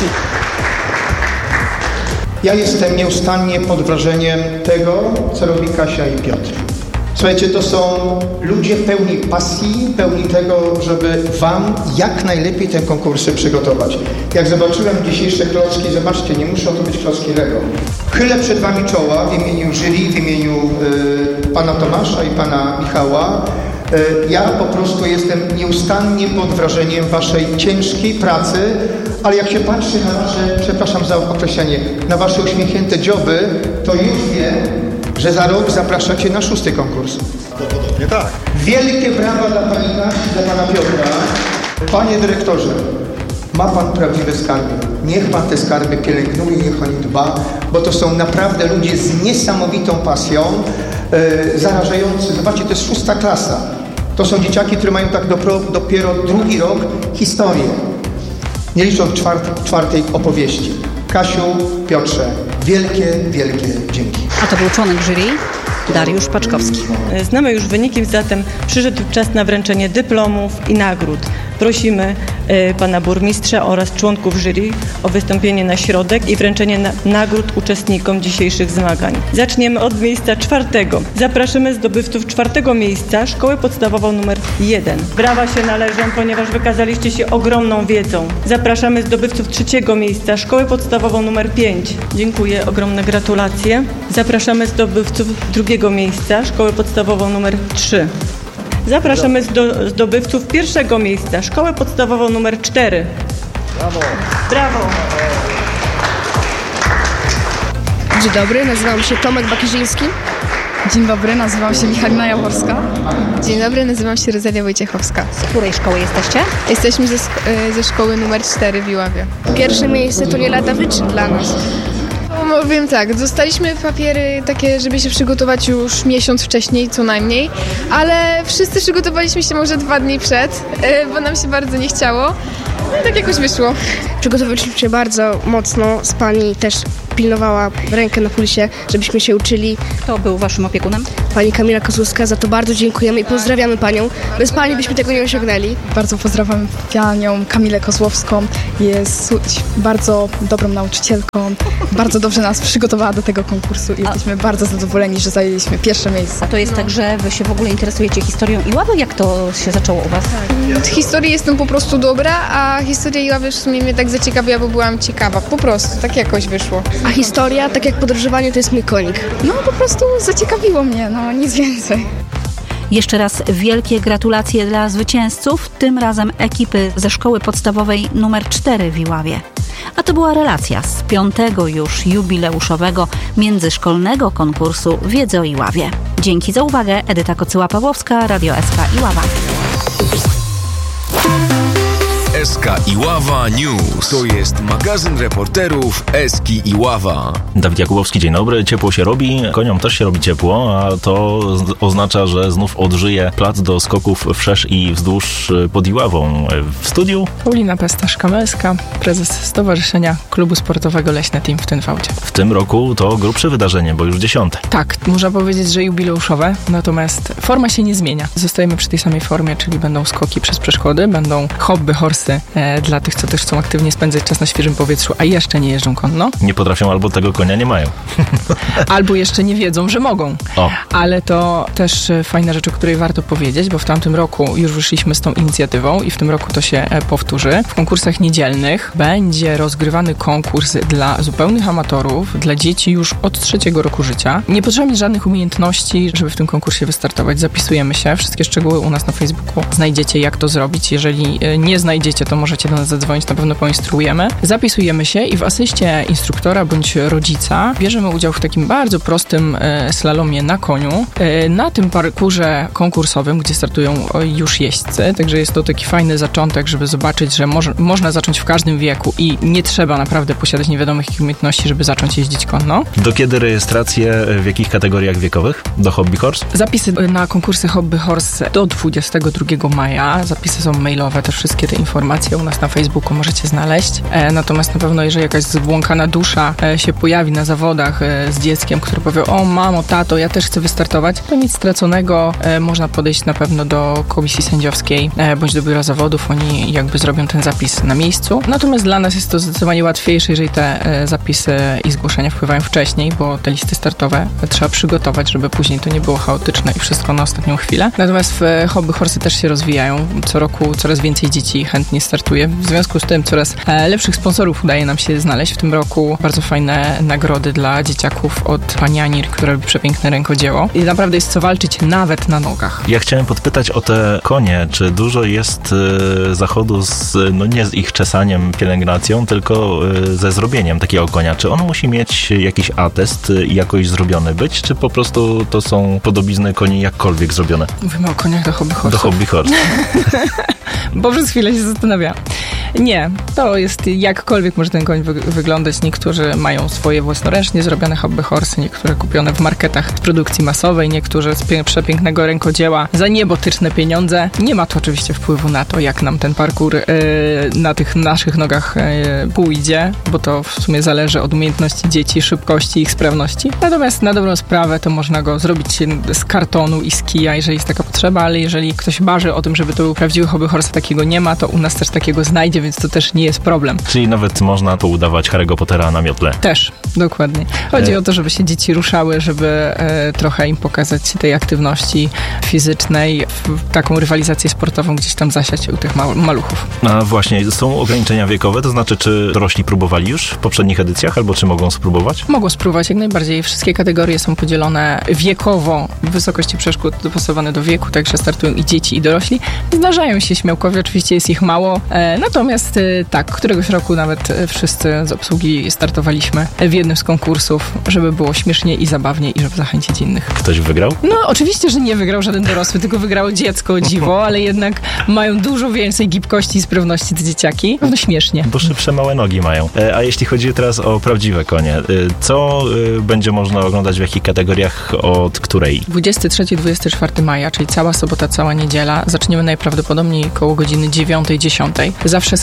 Ja jestem nieustannie pod wrażeniem tego, co robi Kasia i Piotr. Słuchajcie, to są ludzie pełni pasji, pełni tego, żeby Wam jak najlepiej te konkursy przygotować. Jak zobaczyłem dzisiejsze klocki, zobaczcie, nie muszą to być klocki Lego. Chylę przed Wami czoła w imieniu jury, w imieniu y, Pana Tomasza i Pana Michała. Y, ja po prostu jestem nieustannie pod wrażeniem Waszej ciężkiej pracy, ale jak się patrzy na Wasze, przepraszam za określenie, na Wasze uśmiechnięte dzioby, to już wiem, że za rok zapraszacie na szósty konkurs. Prawdopodobnie tak. Wielkie brawa dla Pani Kasi, dla Pana Piotra. Panie dyrektorze, ma Pan prawdziwe skarby. Niech Pan te skarby pielęgnuje, niech o nie dba, bo to są naprawdę ludzie z niesamowitą pasją, e, zarażający. Zobaczcie, to jest szósta klasa. To są dzieciaki, które mają tak dopro, dopiero drugi rok historię. Nie licząc czwart, czwartej opowieści. Kasiu, Piotrze, wielkie, wielkie dzięki. A to był członek jury Dariusz Paczkowski. Znamy już wyniki, zatem przyszedł czas na wręczenie dyplomów i nagród. Prosimy y, pana burmistrza oraz członków jury o wystąpienie na środek i wręczenie na, nagród uczestnikom dzisiejszych zmagań. Zaczniemy od miejsca czwartego. Zapraszamy zdobywców czwartego miejsca, szkołę podstawową numer jeden. Brawa się należą, ponieważ wykazaliście się ogromną wiedzą. Zapraszamy zdobywców trzeciego miejsca, szkołę podstawową numer pięć. Dziękuję, ogromne gratulacje. Zapraszamy zdobywców drugiego miejsca, szkołę podstawową numer trzy. Zapraszamy zdo, zdobywców pierwszego miejsca, szkołę podstawową numer cztery. Brawo! Brawo! Dzień dobry, nazywam się Tomek Bakierzyński. Dzień dobry, nazywam się Michalina Jaworska. Dzień dobry, nazywam się Rosalia Wojciechowska. Z której szkoły jesteście? Jesteśmy ze, ze szkoły numer cztery w Iławie. Pierwsze miejsce to nie lada wyczyn dla nas. No, wiem tak, dostaliśmy papiery takie, żeby się przygotować już miesiąc wcześniej co najmniej, ale wszyscy przygotowaliśmy się może dwa dni przed, bo nam się bardzo nie chciało. No i tak jakoś wyszło. Przygotowaliśmy się bardzo mocno z pani też pilnowała rękę na pulsie, żebyśmy się uczyli. Kto był waszym opiekunem? Pani Kamila Kozłowska, za to bardzo dziękujemy i pozdrawiamy panią. Bez pani byśmy tego nie osiągnęli. Bardzo pozdrawiam panią Kamilę Kozłowską. Jest bardzo dobrą nauczycielką. Bardzo dobrze nas przygotowała do tego konkursu i jesteśmy bardzo zadowoleni, że zajęliśmy pierwsze miejsce. A to jest no. tak, że wy się w ogóle interesujecie historią Iławy? Jak to się zaczęło u was? Od historii jestem po prostu dobra, a historia Iławy w sumie mnie tak zaciekawiła, bo byłam ciekawa. Po prostu, tak jakoś wyszło. A historia, tak jak podróżowanie, to jest mój konik. No po prostu zaciekawiło mnie, no nic więcej. Jeszcze raz wielkie gratulacje dla zwycięzców, tym razem ekipy ze szkoły podstawowej numer cztery w Iławie. A to była relacja z piątego już jubileuszowego międzyszkolnego konkursu Wiedzy o Iławie. Dzięki za uwagę. Edyta Kocyła-Pawłowska, Radio S K Iława. S K Iława News. To jest magazyn reporterów S K Iława. Dawid Jakubowski, dzień dobry. Ciepło się robi, koniom też się robi ciepło, a to oznacza, że znów odżyje plac do skoków wszerz i wzdłuż pod Iławą. W studiu Paulina Pestasz-Kamelska, prezes Stowarzyszenia Klubu Sportowego Leśne Team w Tynwałdzie. W tym roku to grubsze wydarzenie, bo już dziesiąte. Tak, można powiedzieć, że jubileuszowe, natomiast forma się nie zmienia. Zostajemy przy tej samej formie, czyli będą skoki przez przeszkody, będą hobby horsy e, dla tych, co też chcą aktywnie spędzać czas na świeżym powietrzu, a jeszcze nie jeżdżą konno. Nie potrafią albo tego konia nie mają. Albo jeszcze nie wiedzą, że mogą. O. Ale to też fajna rzecz, o której warto powiedzieć, bo w tamtym roku już wyszliśmy z tą inicjatywą i w tym roku to się powtórzy. W konkursach niedzielnych będzie rozgrywany konkurs dla zupełnych amatorów, dla dzieci już od trzeciego roku życia. Nie potrzeba żadnych umiejętności, żeby w tym konkursie wystartować. Zapisujemy się. Wszystkie szczegóły u nas na Facebooku znajdziecie, jak to zrobić. Jeżeli nie znajdziecie, to możecie do nas zadzwonić, na pewno poinstruujemy. Zapisujemy się i w asyście instruktora bądź rodzica bierzemy udział w takim bardzo prostym e, slalomie na koniu, e, na tym parkurze konkursowym, gdzie startują już jeźdźcy, także jest to taki fajny zaczątek, żeby zobaczyć, że moż, można zacząć w każdym wieku i nie trzeba naprawdę posiadać niewiadomych umiejętności, żeby zacząć jeździć konno. Do kiedy rejestracje, w jakich kategoriach wiekowych? Do Hobby Horse? Zapisy na konkursy Hobby Horse do dwudziestego drugiego maja. Zapisy są mailowe, też wszystkie te informacje u nas na Facebooku możecie znaleźć. E, natomiast na pewno, jeżeli jakaś zbłąkana dusza e, się pojawi na zawodach e, z dzieckiem, które powie: o mamo, tato, ja też chcę wystartować, to nic straconego. E, można podejść na pewno do komisji sędziowskiej e, bądź do biura zawodów. Oni jakby zrobią ten zapis na miejscu. Natomiast dla nas jest to zdecydowanie łatwiejsze, jeżeli te e, zapisy i zgłoszenia wpływają wcześniej, bo te listy startowe trzeba przygotować, żeby później to nie było chaotyczne i wszystko na ostatnią chwilę. Natomiast w e, Hobby Horse też się rozwijają. Co roku coraz więcej dzieci chętnie startuje. W związku z tym coraz e, lepszych sponsorów udaje nam się znaleźć. W tym roku bardzo fajne nagrody dla dzieciaków od pani Anir, która robi przepiękne rękodzieło. I naprawdę jest co walczyć nawet na nogach. Ja chciałem podpytać o te konie. Czy dużo jest y, zachodu z, no nie z ich czesaniem, pielęgnacją, tylko y, ze zrobieniem takiego konia? Czy on musi mieć jakiś atest i y, jakoś zrobiony być, czy po prostu to są podobizny koni jakkolwiek zrobione? Mówimy o koniach do Hobby Horse. Do Hobby Horse. Bo przez chwilę się zastanawiałam. Nie, to jest jakkolwiek może ten koń wy- wyglądać. Niektórzy mają swoje własnoręcznie zrobione hobby horsy, niektóre kupione w marketach z produkcji masowej, niektóre z pie- przepięknego rękodzieła za niebotyczne pieniądze. Nie ma to oczywiście wpływu na to, jak nam ten parkour yy, na tych naszych nogach yy, pójdzie, bo to w sumie zależy od umiejętności dzieci, szybkości, ich sprawności. Natomiast na dobrą sprawę to można go zrobić z kartonu i z kija, jeżeli jest taka potrzeba, ale jeżeli ktoś marzy o tym, żeby to był prawdziwy hobby horse, takiego nie ma, to u nas też takiego znajdzie, więc to też nie jest problem. Czyli nawet można poudawać Harry'ego Pottera na miotle. Też, dokładnie. Chodzi e... o to, żeby się dzieci ruszały, żeby e, trochę im pokazać tej aktywności fizycznej, w taką rywalizację sportową gdzieś tam zasiać u tych ma- maluchów. A właśnie, są ograniczenia wiekowe, to znaczy, czy dorośli próbowali już w poprzednich edycjach, albo czy mogą spróbować? Mogą spróbować, jak najbardziej. Wszystkie kategorie są podzielone wiekowo, w wysokości przeszkód dopasowane do wieku, także startują i dzieci, i dorośli. Zdarzają się śmiałkowie, oczywiście jest ich mało, e, natomiast e, tak, któregoś roku nawet e, wszyscy z obsługi startowaliśmy w jednym z konkursów, żeby było śmiesznie i zabawnie i żeby zachęcić innych. Ktoś wygrał? No, oczywiście, że nie wygrał żaden dorosły, tylko wygrało dziecko, o dziwo, ale jednak mają dużo więcej gibkości i sprawności te dzieciaki. No śmiesznie. Bo szybsze małe nogi mają. E, a jeśli chodzi teraz o prawdziwe konie, e, co e, będzie można oglądać w jakich kategoriach, od której? dwudziestego trzeciego do dwudziestego czwartego maja, czyli cała sobota, cała niedziela. Zaczniemy najprawdopodobniej koło godziny dziewiątej, dziesiątej. Zawsze z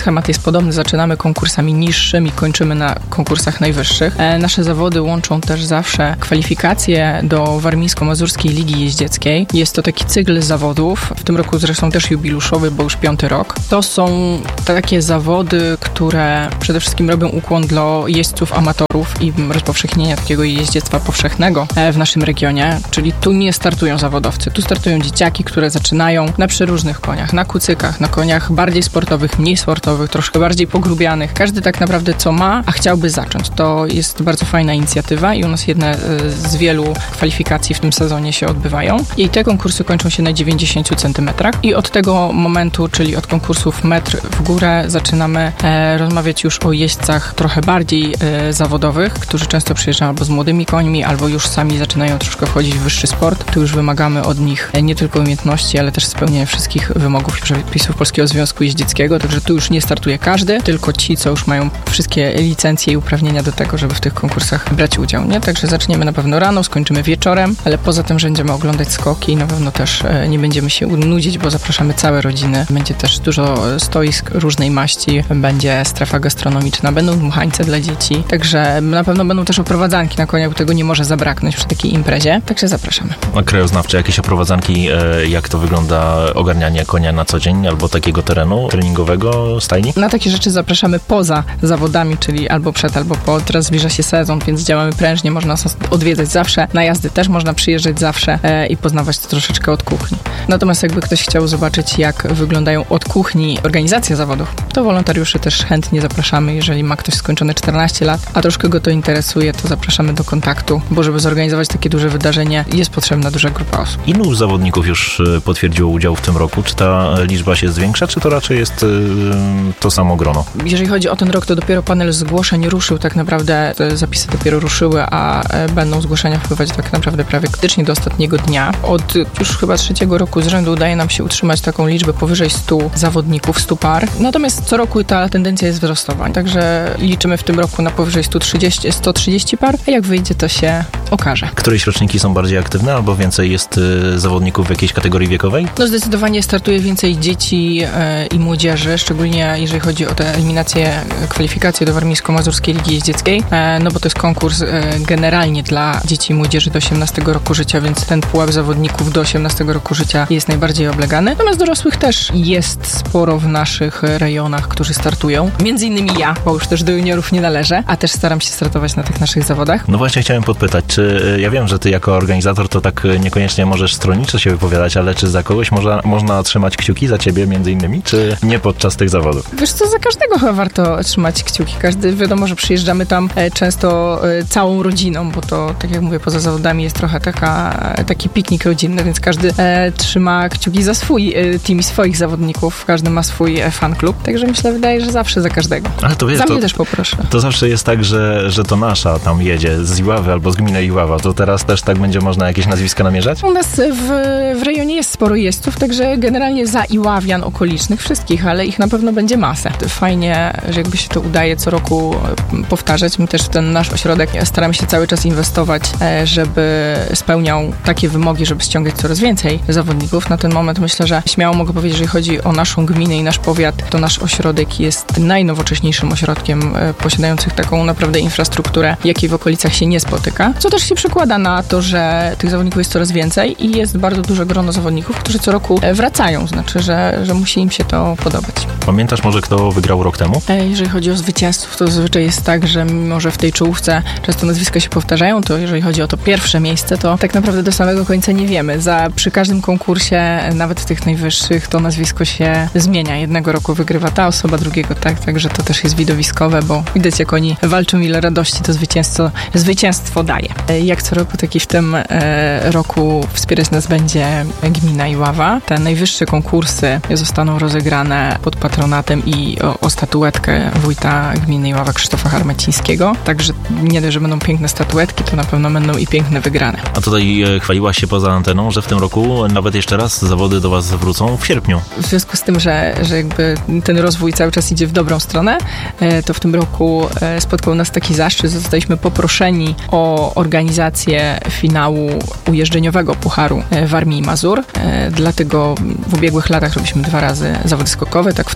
schemat jest podobny. Zaczynamy konkursami niższymi, kończymy na konkursach najwyższych. Nasze zawody łączą też zawsze kwalifikacje do Warmińsko-Mazurskiej Ligi Jeździeckiej. Jest to taki cykl zawodów, w tym roku zresztą też jubiluszowy, bo już piąty rok. To są takie zawody, które przede wszystkim robią ukłon dla jeźdźców amatorów i rozpowszechnienia takiego jeździectwa powszechnego w naszym regionie, czyli tu nie startują zawodowcy, tu startują dzieciaki, które zaczynają na przeróżnych koniach, na kucykach, na koniach bardziej sportowych, mniej sportowych, troszkę bardziej pogrubianych. Każdy tak naprawdę co ma, a chciałby zacząć. To jest bardzo fajna inicjatywa i u nas jedne z wielu kwalifikacji w tym sezonie się odbywają. I te konkursy kończą się na dziewięćdziesięciu centymetrach i od tego momentu, czyli od konkursów metr w górę, zaczynamy e, rozmawiać już o jeźdźcach trochę bardziej e, zawodowych, którzy często przyjeżdżają albo z młodymi końmi, albo już sami zaczynają troszkę wchodzić w wyższy sport. Tu już wymagamy od nich e, nie tylko umiejętności, ale też spełnienia wszystkich wymogów i przepisów Polskiego Związku Jeździeckiego, także tu już nie startuje każdy, tylko ci, co już mają wszystkie licencje i uprawnienia do tego, żeby w tych konkursach brać udział, nie? Także zaczniemy na pewno rano, skończymy wieczorem, ale poza tym, że będziemy oglądać skoki i na pewno też e, nie będziemy się nudzić, bo zapraszamy całe rodziny. Będzie też dużo stoisk różnej maści, będzie strefa gastronomiczna, będą dmuchańce dla dzieci, także na pewno będą też oprowadzanki na koniach, bo tego nie może zabraknąć przy takiej imprezie, także zapraszamy. A krajoznawcze, jakieś oprowadzanki, e, jak to wygląda ogarnianie konia na co dzień albo takiego terenu treningowego, stajni? Na takie rzeczy zapraszamy poza zawodami, czyli albo przed, albo po. Teraz zbliża się sezon, więc działamy prężnie, można nas odwiedzać zawsze, na jazdy też można przyjeżdżać zawsze e, i poznawać to troszeczkę od kuchni. Natomiast jakby ktoś chciał zobaczyć, jak wyglądają od kuchni organizacja zawodów, to wolontariuszy też chętnie zapraszamy. Jeżeli ma ktoś skończone czternaście lat, a troszkę go to interesuje, to zapraszamy do kontaktu, bo żeby zorganizować takie duże wydarzenie, jest potrzebna duża grupa osób. Ilu zawodników już potwierdziło udział w tym roku? Czy ta liczba się zwiększa, czy to raczej jest yy, to samo grono? Jeżeli chodzi o ten rok, to dopiero panel zgłoszeń ruszył, tak naprawdę te zapisy dopiero ruszyły, a będą zgłoszenia wpływać tak naprawdę prawie praktycznie do ostatniego dnia. Od już chyba trzeciego roku z rzędu udaje nam się utrzymać taką liczbę powyżej stu zawodników, stu par. Natomiast co roku ta tendencja jest wzrostowa, także liczymy w tym roku na powyżej sto trzydzieści, sto trzydzieści par, a jak wyjdzie, to się okaże. Któreś roczniki są bardziej aktywne, albo więcej jest y, zawodników w jakiejś kategorii wiekowej? No zdecydowanie startuje więcej dzieci y, i młodzieży, szczególnie jeżeli chodzi o te eliminacje, kwalifikacje do Warmińsko-Mazurskiej Ligi Jeździeckiej, y, no bo to jest konkurs y, generalnie dla dzieci i młodzieży do osiemnastego roku życia, więc ten pułap zawodników do osiemnastego roku życia jest najbardziej oblegany. Natomiast dorosłych też jest sporo w naszych rejonach, którzy startują. Między innymi ja, bo już też do juniorów nie należę, a też staram się startować na tych naszych zawodach. No właśnie chciałem podpytać, czy ja wiem, że ty jako organizator to tak niekoniecznie możesz stronniczo się wypowiadać, ale czy za kogoś można, można trzymać kciuki za ciebie między innymi, czy nie podczas tych zawodów? Wiesz co, za każdego chyba warto trzymać kciuki. Każdy, wiadomo, że przyjeżdżamy tam e, często e, całą rodziną, bo to, tak jak mówię, poza zawodami jest trochę taka, e, taki piknik rodzinny, więc każdy e, trzyma kciuki za swój e, team i swoich zawodników. Każdy ma swój e, fan klub, także myślę, wydaje, że zawsze za każdego. Ale to wiesz, za mnie to, też poproszę. To zawsze jest tak, że, że to nasza tam jedzie z Iławy albo z gminy Iława. To teraz też tak będzie można jakieś nazwiska namierzać? U nas w, w rejonie jest sporo jeźdźców, także generalnie za Iławian okolicznych wszystkich, ale ich na pewno będzie masę. Fajnie, że jakby się to udaje co roku powtarzać. My też w ten nasz ośrodek staramy się cały czas inwestować, żeby spełniał takie wymogi, żeby ściągać coraz więcej zawodników. Na ten moment myślę, że śmiało mogę powiedzieć, jeżeli chodzi o naszą gminę i nasz powiat, to nasz ośrodek jest najnowocześniejszym ośrodkiem posiadających taką naprawdę infrastrukturę, jakiej w okolicach się nie spotyka. Co też się przekłada na to, że tych zawodników jest coraz więcej i jest bardzo duże grono zawodników, którzy co roku wracają. Znaczy, że, że musi im się to podobać. Pamiętasz może, kto wygrał rok temu? Jeżeli chodzi o zwycięzców, to zazwyczaj jest tak, że mimo, że w tej czołówce często nazwiska się powtarzają, to jeżeli chodzi o to pierwsze miejsce, to tak naprawdę do samego końca nie wiemy. Za, przy każdym konkursie, nawet w tych najwyższych, to nazwisko się zmienia. Jednego roku wygrywa ta osoba, drugiego tak, także to też jest widowiskowe, bo widać, jak oni walczą, ile radości to zwycięstwo, zwycięstwo daje. Jak co roku, tak i w tym e, roku wspierać nas będzie gmina Iława. Te najwyższe konkursy zostaną rozegrane pod patronatem i o, o statuetkę wójta gminy Iława Krzysztofa Harmecińskiego. Także nie dość, że będą piękne statuetki, to na pewno będą i piękne wygrane. A tutaj e, chwaliłaś się poza anteną, że w tym roku nawet jeszcze raz zawody do was wrócą w sierpniu. W związku z tym, że, że jakby ten rozwój cały czas idzie w dobrą stronę, e, to w tym roku e, spotkał nas taki zaszczyt, że zostaliśmy poproszeni o organizację finału ujeżdżeniowego Pucharu Warmii i Mazur. E, dlatego w ubiegłych latach robiliśmy dwa razy zawody skokowe, tak w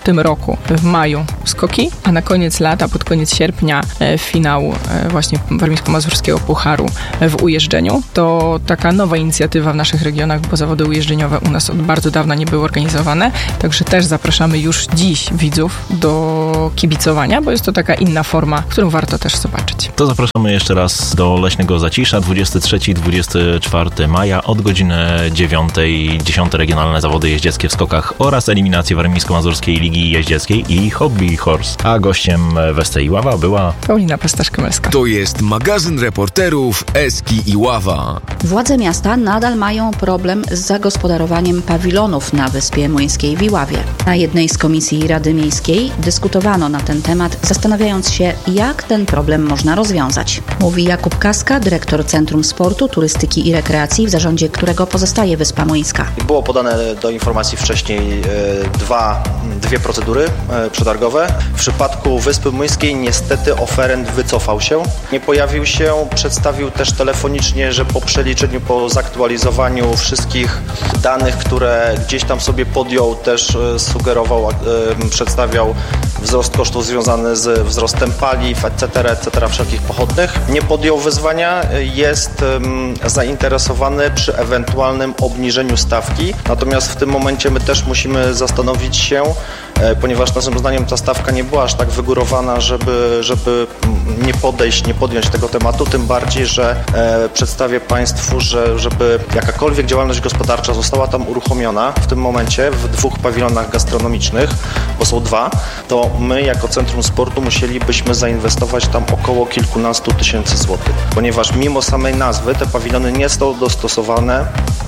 tym roku w maju skoki, a na koniec lata, pod koniec sierpnia finał właśnie warmińsko-mazurskiego pucharu w ujeżdżeniu. To taka nowa inicjatywa w naszych regionach, bo zawody ujeżdżeniowe u nas od bardzo dawna nie były organizowane, także też zapraszamy już dziś widzów do kibicowania, bo jest to taka inna forma, którą warto też zobaczyć. To zapraszamy jeszcze raz do Leśnego Zacisza, dwudziestego trzeciego do dwudziestego czwartego maja od godziny dziewiątej, dziesiąte regionalne zawody jeździeckie w skokach oraz eliminacje Warmińsko-Mazurskiej Ligi Jeździeckiej i Hobby Horse. A gościem w S C Iława była Paulina Pasterz-Kmelska. To jest magazyn reporterów Eski Iława. Władze miasta nadal mają problem z zagospodarowaniem pawilonów na Wyspie Młyńskiej w Iławie. Na jednej z komisji Rady Miejskiej dyskutowano na ten temat, zastanawiając się, jak ten problem można rozwiązać. Mówi Jakub Kaska, dyrektor Centrum Sportu, Turystyki i Rekreacji, w zarządzie którego pozostaje Wyspa Młyńska. Było podane do informacji wcześniej dwa, dwie procedury przetargowe. W przypadku Wyspy Młyńskiej niestety oferent wycofał się. Nie pojawił się, przedstawił też telefonicznie, że po przeliczeniu, po zaktualizowaniu wszystkich danych, które gdzieś tam sobie podjął, też sugerował, przedstawiał wzrost kosztów związany z wzrostem paliw, et cetera, et cetera, wszelkich pochodnych. Nie podjął wyzwania, jest zainteresowany przy ewentualnym obniżeniu stawki. Natomiast w tym momencie my też musimy zastanowić się, ponieważ naszym zdaniem ta stawka nie była aż tak wygórowana, żeby, żeby nie podejść, nie podjąć tego tematu, tym bardziej, że e, przedstawię Państwu, że żeby jakakolwiek działalność gospodarcza została tam uruchomiona w tym momencie w dwóch pawilonach gastronomicznych, bo są dwa, to my jako Centrum Sportu musielibyśmy zainwestować tam około kilkunastu tysięcy złotych, ponieważ mimo samej nazwy te pawilony nie są dostosowane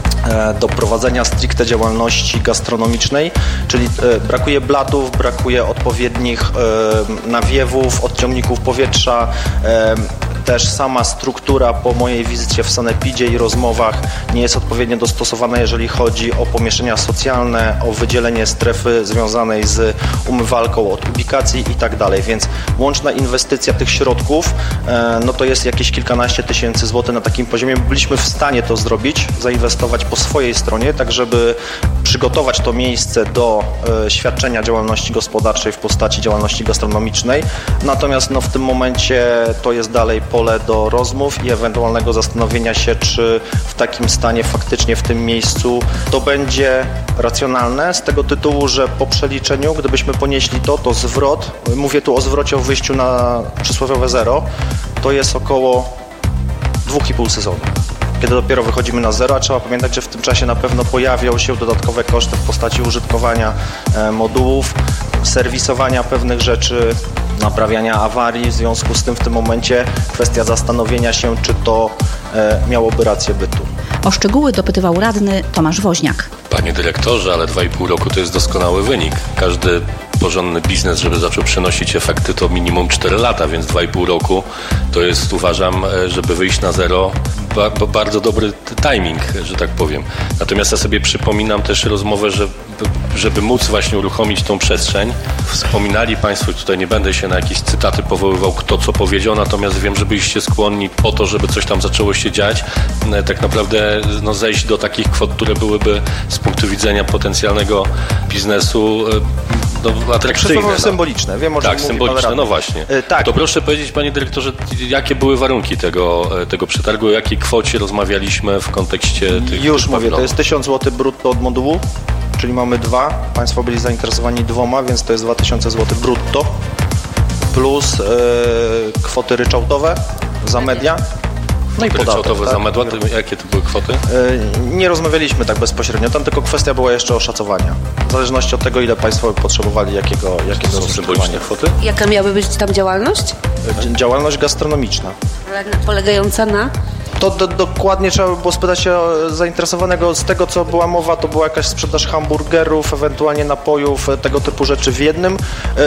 do prowadzenia stricte działalności gastronomicznej, czyli brakuje blatów, brakuje odpowiednich nawiewów, odciągników powietrza, też sama struktura po mojej wizycie w sanepidzie i rozmowach nie jest odpowiednio dostosowana, jeżeli chodzi o pomieszczenia socjalne, o wydzielenie strefy związanej z umywalką od ubikacji i tak dalej, więc łączna inwestycja tych środków no to jest jakieś kilkanaście tysięcy złotych na takim poziomie. Byliśmy w stanie to zrobić, zainwestować po swojej stronie, tak żeby przygotować to miejsce do e, świadczenia działalności gospodarczej w postaci działalności gastronomicznej. Natomiast no, w tym momencie to jest dalej pole do rozmów i ewentualnego zastanowienia się, czy w takim stanie faktycznie w tym miejscu to będzie racjonalne z tego tytułu, że po przeliczeniu, gdybyśmy ponieśli to, to zwrot, mówię tu o zwrocie o wyjściu na przysłowiowe zero, to jest około dwa i pół sezonu. Kiedy dopiero wychodzimy na zero, a trzeba pamiętać, że w tym czasie na pewno pojawią się dodatkowe koszty w postaci użytkowania e, modułów, serwisowania pewnych rzeczy, naprawiania awarii. W związku z tym w tym momencie kwestia zastanowienia się, czy to e, miałoby rację bytu. O szczegóły dopytywał radny Tomasz Woźniak. Panie dyrektorze, ale dwa i pół roku to jest doskonały wynik. Każdy porządny biznes, żeby zaczął przynosić efekty, to minimum cztery lata, więc dwa i pół roku to jest, uważam, żeby wyjść na zero, ba- bardzo dobry timing, że tak powiem. Natomiast ja sobie przypominam też rozmowę, że żeby móc właśnie uruchomić tą przestrzeń. Wspominali Państwo, tutaj nie będę się na jakieś cytaty powoływał, kto co powiedział, natomiast wiem, że byliście skłonni po to, żeby coś tam zaczęło się dziać, tak naprawdę no, zejść do takich kwot, które byłyby z punktu widzenia potencjalnego biznesu no, atrakcyjne. No. Symboliczne. Wiem, o czym tak, symboliczne, no właśnie. Yy, tak. To proszę powiedzieć, Panie Dyrektorze, jakie były warunki tego, tego przetargu, o jakiej kwocie rozmawialiśmy w kontekście tych Już tych mówię, to jest tysiąc złotych brutto od modułu, czyli mamy dwa. Państwo byli zainteresowani dwoma, więc to jest dwa tysiące złotych brutto plus yy, kwoty ryczałtowe za media. No i podatek, tak? Za medła, jakie to były kwoty? Yy, nie rozmawialiśmy tak bezpośrednio, tam tylko kwestia była jeszcze oszacowania. W zależności od tego, ile Państwo potrzebowali, jakiego, jakiego symboliczne kwoty. Jaka miałaby być tam działalność? Yy, działalność gastronomiczna. Polegająca na? To do, dokładnie trzeba by było spytać się zainteresowanego. Z tego, co była mowa, to była jakaś sprzedaż hamburgerów, ewentualnie napojów, tego typu rzeczy w jednym.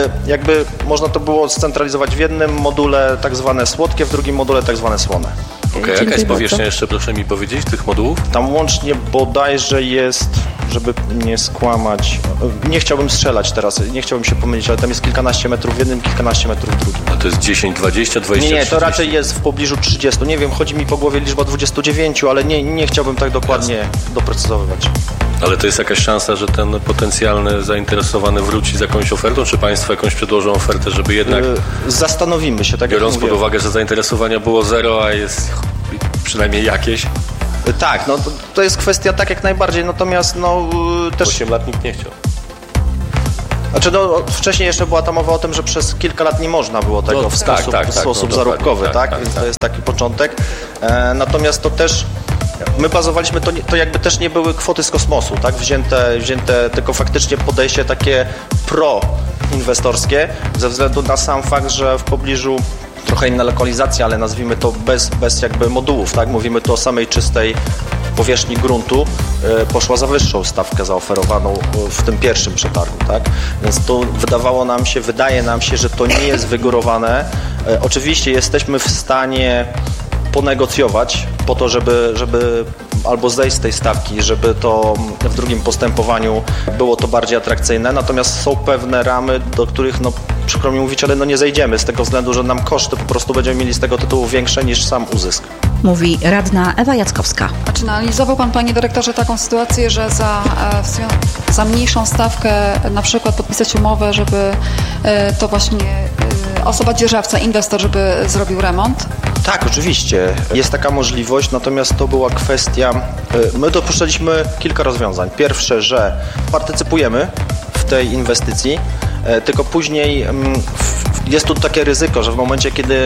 Jakby można to było scentralizować w jednym module tak zwane słodkie, w drugim module tak zwane słone. Okej, okay, jaka jest powierzchnia jeszcze, proszę mi powiedzieć, tych modułów? Tam łącznie bodajże jest, żeby nie skłamać, nie chciałbym strzelać teraz, nie chciałbym się pomylić, ale tam jest kilkanaście metrów w jednym, kilkanaście metrów w drugim. A to jest dziesięć, dwadzieścia, dwadzieścia, Nie, nie, to trzydzieści. raczej jest w pobliżu trzydziestu. Nie wiem, chodzi mi po głowie liczba dwudziestu dziewięciu, ale nie, nie chciałbym tak dokładnie Jasne. doprecyzowywać. Ale to jest jakaś szansa, że ten potencjalny zainteresowany wróci z jakąś ofertą, czy państwo jakąś przedłożą ofertę, żeby jednak... Yy, zastanowimy się, tak biorąc jak pod mówię. uwagę, że zainteresowania było zero, a jest przynajmniej jakieś. Yy, tak, no to, to jest kwestia tak jak najbardziej, natomiast no yy, też... osiem lat nikt nie chciał. Znaczy, no, wcześniej jeszcze była ta mowa o tym, że przez kilka lat nie można było tego no, w tak, sposób, tak, w tak, sposób no, zarobkowy, tak, tak? tak, Więc tak. to jest taki początek. E, natomiast to też, my bazowaliśmy, to, to jakby też nie były kwoty z kosmosu, tak? Wzięte, wzięte tylko faktycznie podejście takie pro-inwestorskie, ze względu na sam fakt, że w pobliżu trochę inna lokalizacja, ale nazwijmy to bez, bez jakby modułów, tak? Mówimy tu o samej czystej powierzchni gruntu, y, poszła za wyższą stawkę zaoferowaną w tym pierwszym przetargu, tak? Więc to wydawało nam się, wydaje nam się, że to nie jest wygórowane. Y, oczywiście jesteśmy w stanie ponegocjować po to, żeby, żeby albo zejść z tej stawki, żeby to w drugim postępowaniu było to bardziej atrakcyjne, natomiast są pewne ramy, do których no przykro mi mówić, ale no nie zejdziemy z tego względu, że nam koszty po prostu będziemy mieli z tego tytułu większe niż sam uzysk. Mówi radna Ewa Jackowska. A czy analizował pan, panie dyrektorze, taką sytuację, że za, za mniejszą stawkę na przykład podpisać umowę, żeby to właśnie osoba dzierżawca, inwestor, żeby zrobił remont? Tak, oczywiście. Jest taka możliwość, natomiast to była kwestia... My dopuszczaliśmy kilka rozwiązań. Pierwsze, że partycypujemy w tej inwestycji, tylko później jest tu takie ryzyko, że w momencie, kiedy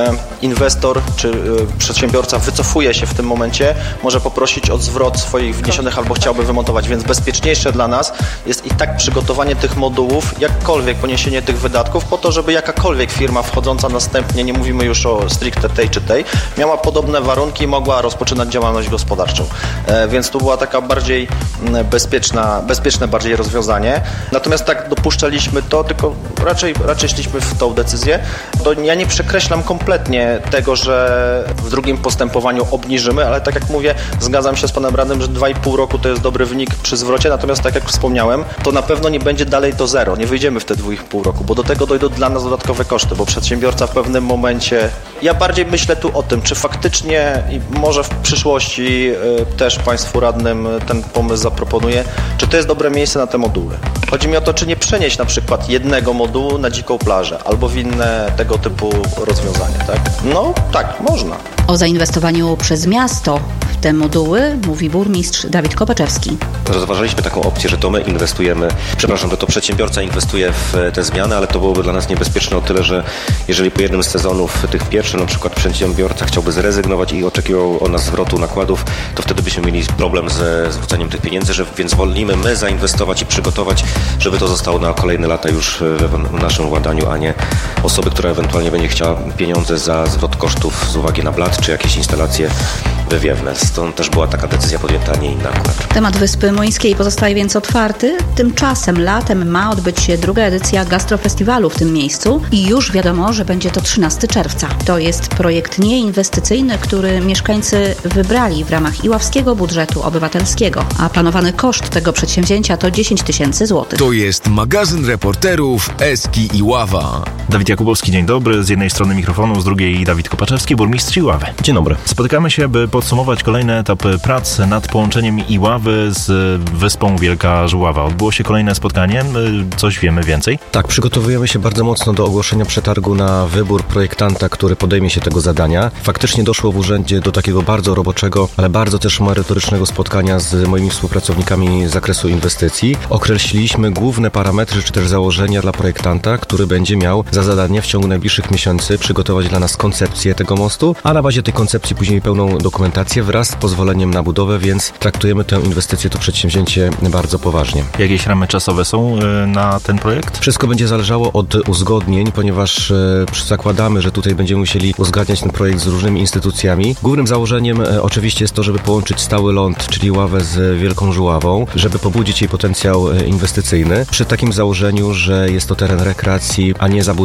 inwestor czy przedsiębiorca wycofuje się w tym momencie, może poprosić o zwrot swoich wniesionych albo chciałby wymontować, więc bezpieczniejsze dla nas jest i tak przygotowanie tych modułów, jakkolwiek poniesienie tych wydatków po to, żeby jakakolwiek firma wchodząca następnie, nie mówimy już o stricte tej czy tej, miała podobne warunki i mogła rozpoczynać działalność gospodarczą. Więc to była taka bardziej bezpieczna, bezpieczne bardziej rozwiązanie. Natomiast tak dopuszczaliśmy to, tylko raczej, raczej szliśmy w tą decyzję. To ja nie przekreślam kompletnie tego, że w drugim postępowaniu obniżymy, ale tak jak mówię, zgadzam się z panem radnym, że dwa i pół roku to jest dobry wynik przy zwrocie, natomiast tak jak wspomniałem, to na pewno nie będzie dalej to zero, nie wyjdziemy w te dwa i pół roku, bo do tego dojdą dla nas dodatkowe koszty, bo przedsiębiorca w pewnym momencie, ja bardziej myślę tu o tym, czy faktycznie i może w przyszłości y, też państwu radnym ten pomysł zaproponuję, czy to jest dobre miejsce na te moduły. Chodzi mi o to, czy nie przenieść na przykład jednego modułu na dziką plażę albo w inne tego typu rozwiązania, tak? No tak, można. O zainwestowaniu przez miasto w te moduły mówi burmistrz Dawid Kopaczewski. Rozważaliśmy taką opcję, że to my inwestujemy, przepraszam, że to przedsiębiorca inwestuje w te zmiany, ale to byłoby dla nas niebezpieczne o tyle, że jeżeli po jednym z sezonów tych pierwszych na przykład przedsiębiorca chciałby zrezygnować i oczekiwał od nas zwrotu nakładów, to wtedy byśmy mieli problem ze zwróceniem tych pieniędzy, że więc wolimy my zainwestować i przygotować, żeby to zostało na kolejne lata już w naszym władaniu, a nie osoby, która ewentualnie będzie chciała pieniądze za zwrot kosztów z uwagi na blat czy jakieś instalacje wywiewne. Stąd też była taka decyzja podjęta, a nie inna akurat. Temat Wyspy Młyńskiej pozostaje więc otwarty. Tymczasem latem ma odbyć się druga edycja Gastrofestiwalu w tym miejscu i już wiadomo, że będzie to trzynastego czerwca. To jest projekt nieinwestycyjny, który mieszkańcy wybrali w ramach iławskiego budżetu obywatelskiego, a planowany koszt tego przedsięwzięcia to dziesięć tysięcy złotych. To jest magazyn reporterów Eski Iława. Dawid Jakubowski, dzień dobry. Z jednej strony mikrofonu, z drugiej Dawid Kopaczewski, burmistrz Iławy. Dzień dobry. Spotykamy się, by podsumować kolejny etap prac nad połączeniem Iławy z Wyspą Wielka Żuława. Odbyło się kolejne spotkanie. Coś wiemy więcej? Tak, przygotowujemy się bardzo mocno do ogłoszenia przetargu na wybór projektanta, który podejmie się tego zadania. Faktycznie doszło w urzędzie do takiego bardzo roboczego, ale bardzo też merytorycznego spotkania z moimi współpracownikami z zakresu inwestycji. Określiliśmy główne parametry czy też założenia dla projektanta, który będzie miał za zadanie w ciągu najbliższych miesięcy przygotować dla nas koncepcję tego mostu, a na bazie tej koncepcji później pełną dokumentację wraz z pozwoleniem na budowę, więc traktujemy tę inwestycję, to przedsięwzięcie bardzo poważnie. Jakieś ramy czasowe są na ten projekt? Wszystko będzie zależało od uzgodnień, ponieważ zakładamy, że tutaj będziemy musieli uzgadniać ten projekt z różnymi instytucjami. Głównym założeniem oczywiście jest to, żeby połączyć stały ląd, czyli Iławę z Wielką Żuławą, żeby pobudzić jej potencjał inwestycyjny. Przy takim założeniu, że jest to teren rekreacji, a nie zabudowy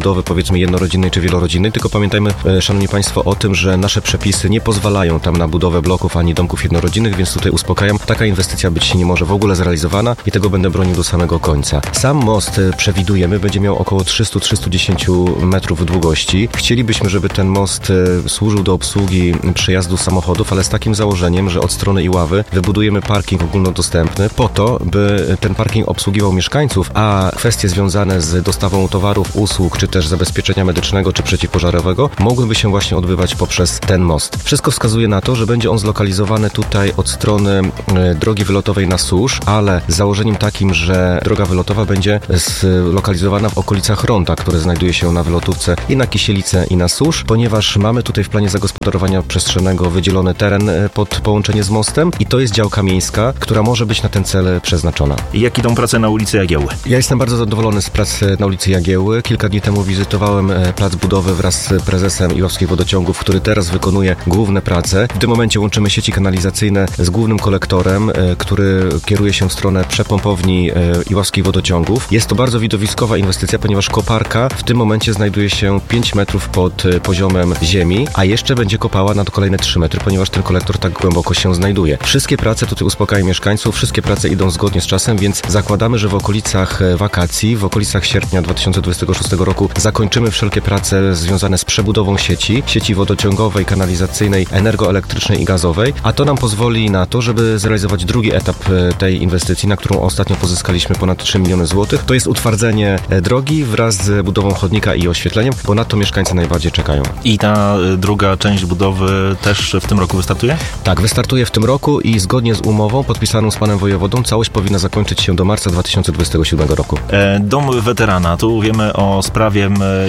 budowy, powiedzmy jednorodzinnej czy wielorodzinnej, tylko pamiętajmy, szanowni państwo, o tym, że nasze przepisy nie pozwalają tam na budowę bloków ani domków jednorodzinnych, więc tutaj uspokajam, taka inwestycja być nie może w ogóle zrealizowana i tego będę bronił do samego końca. Sam most przewidujemy, będzie miał około trzysta do trzystu dziesięciu metrów długości. Chcielibyśmy, żeby ten most służył do obsługi przejazdu samochodów, ale z takim założeniem, że od strony Iławy wybudujemy parking ogólnodostępny po to, by ten parking obsługiwał mieszkańców, a kwestie związane z dostawą towarów, usług, czy też zabezpieczenia medycznego, czy przeciwpożarowego mogłyby się właśnie odbywać poprzez ten most. Wszystko wskazuje na to, że będzie on zlokalizowany tutaj od strony drogi wylotowej na Susz, ale z założeniem takim, że droga wylotowa będzie zlokalizowana w okolicach ronda, które znajduje się na wylotówce i na Kisielice i na Susz, ponieważ mamy tutaj w planie zagospodarowania przestrzennego wydzielony teren pod połączenie z mostem i to jest działka miejska, która może być na ten cel przeznaczona. I jak idą prace na ulicy Jagiełły? Ja jestem bardzo zadowolony z prac na ulicy Jagiełły. Kilka dni temu wizytowałem plac budowy wraz z prezesem Iławskich Wodociągów, który teraz wykonuje główne prace. W tym momencie łączymy sieci kanalizacyjne z głównym kolektorem, który kieruje się w stronę przepompowni Iławskich Wodociągów. Jest to bardzo widowiskowa inwestycja, ponieważ koparka w tym momencie znajduje się pięć metrów pod poziomem ziemi, a jeszcze będzie kopała na kolejne trzy metry, ponieważ ten kolektor tak głęboko się znajduje. Wszystkie prace, tutaj uspokajają mieszkańców, wszystkie prace idą zgodnie z czasem, więc zakładamy, że w okolicach wakacji, w okolicach sierpnia dwa tysiące dwudziestego szóstego roku zakończymy wszelkie prace związane z przebudową sieci, sieci wodociągowej, kanalizacyjnej, energoelektrycznej i gazowej, a to nam pozwoli na to, żeby zrealizować drugi etap tej inwestycji, na którą ostatnio pozyskaliśmy ponad trzy miliony złotych. To jest utwardzenie drogi wraz z budową chodnika i oświetleniem, bo na to mieszkańcy najbardziej czekają. I ta druga część budowy też w tym roku wystartuje? Tak, wystartuje w tym roku i zgodnie z umową podpisaną z panem wojewodą całość powinna zakończyć się do marca dwa tysiące dwudziestego siódmego roku. E, Dom weterana. Tu wiemy o sprawie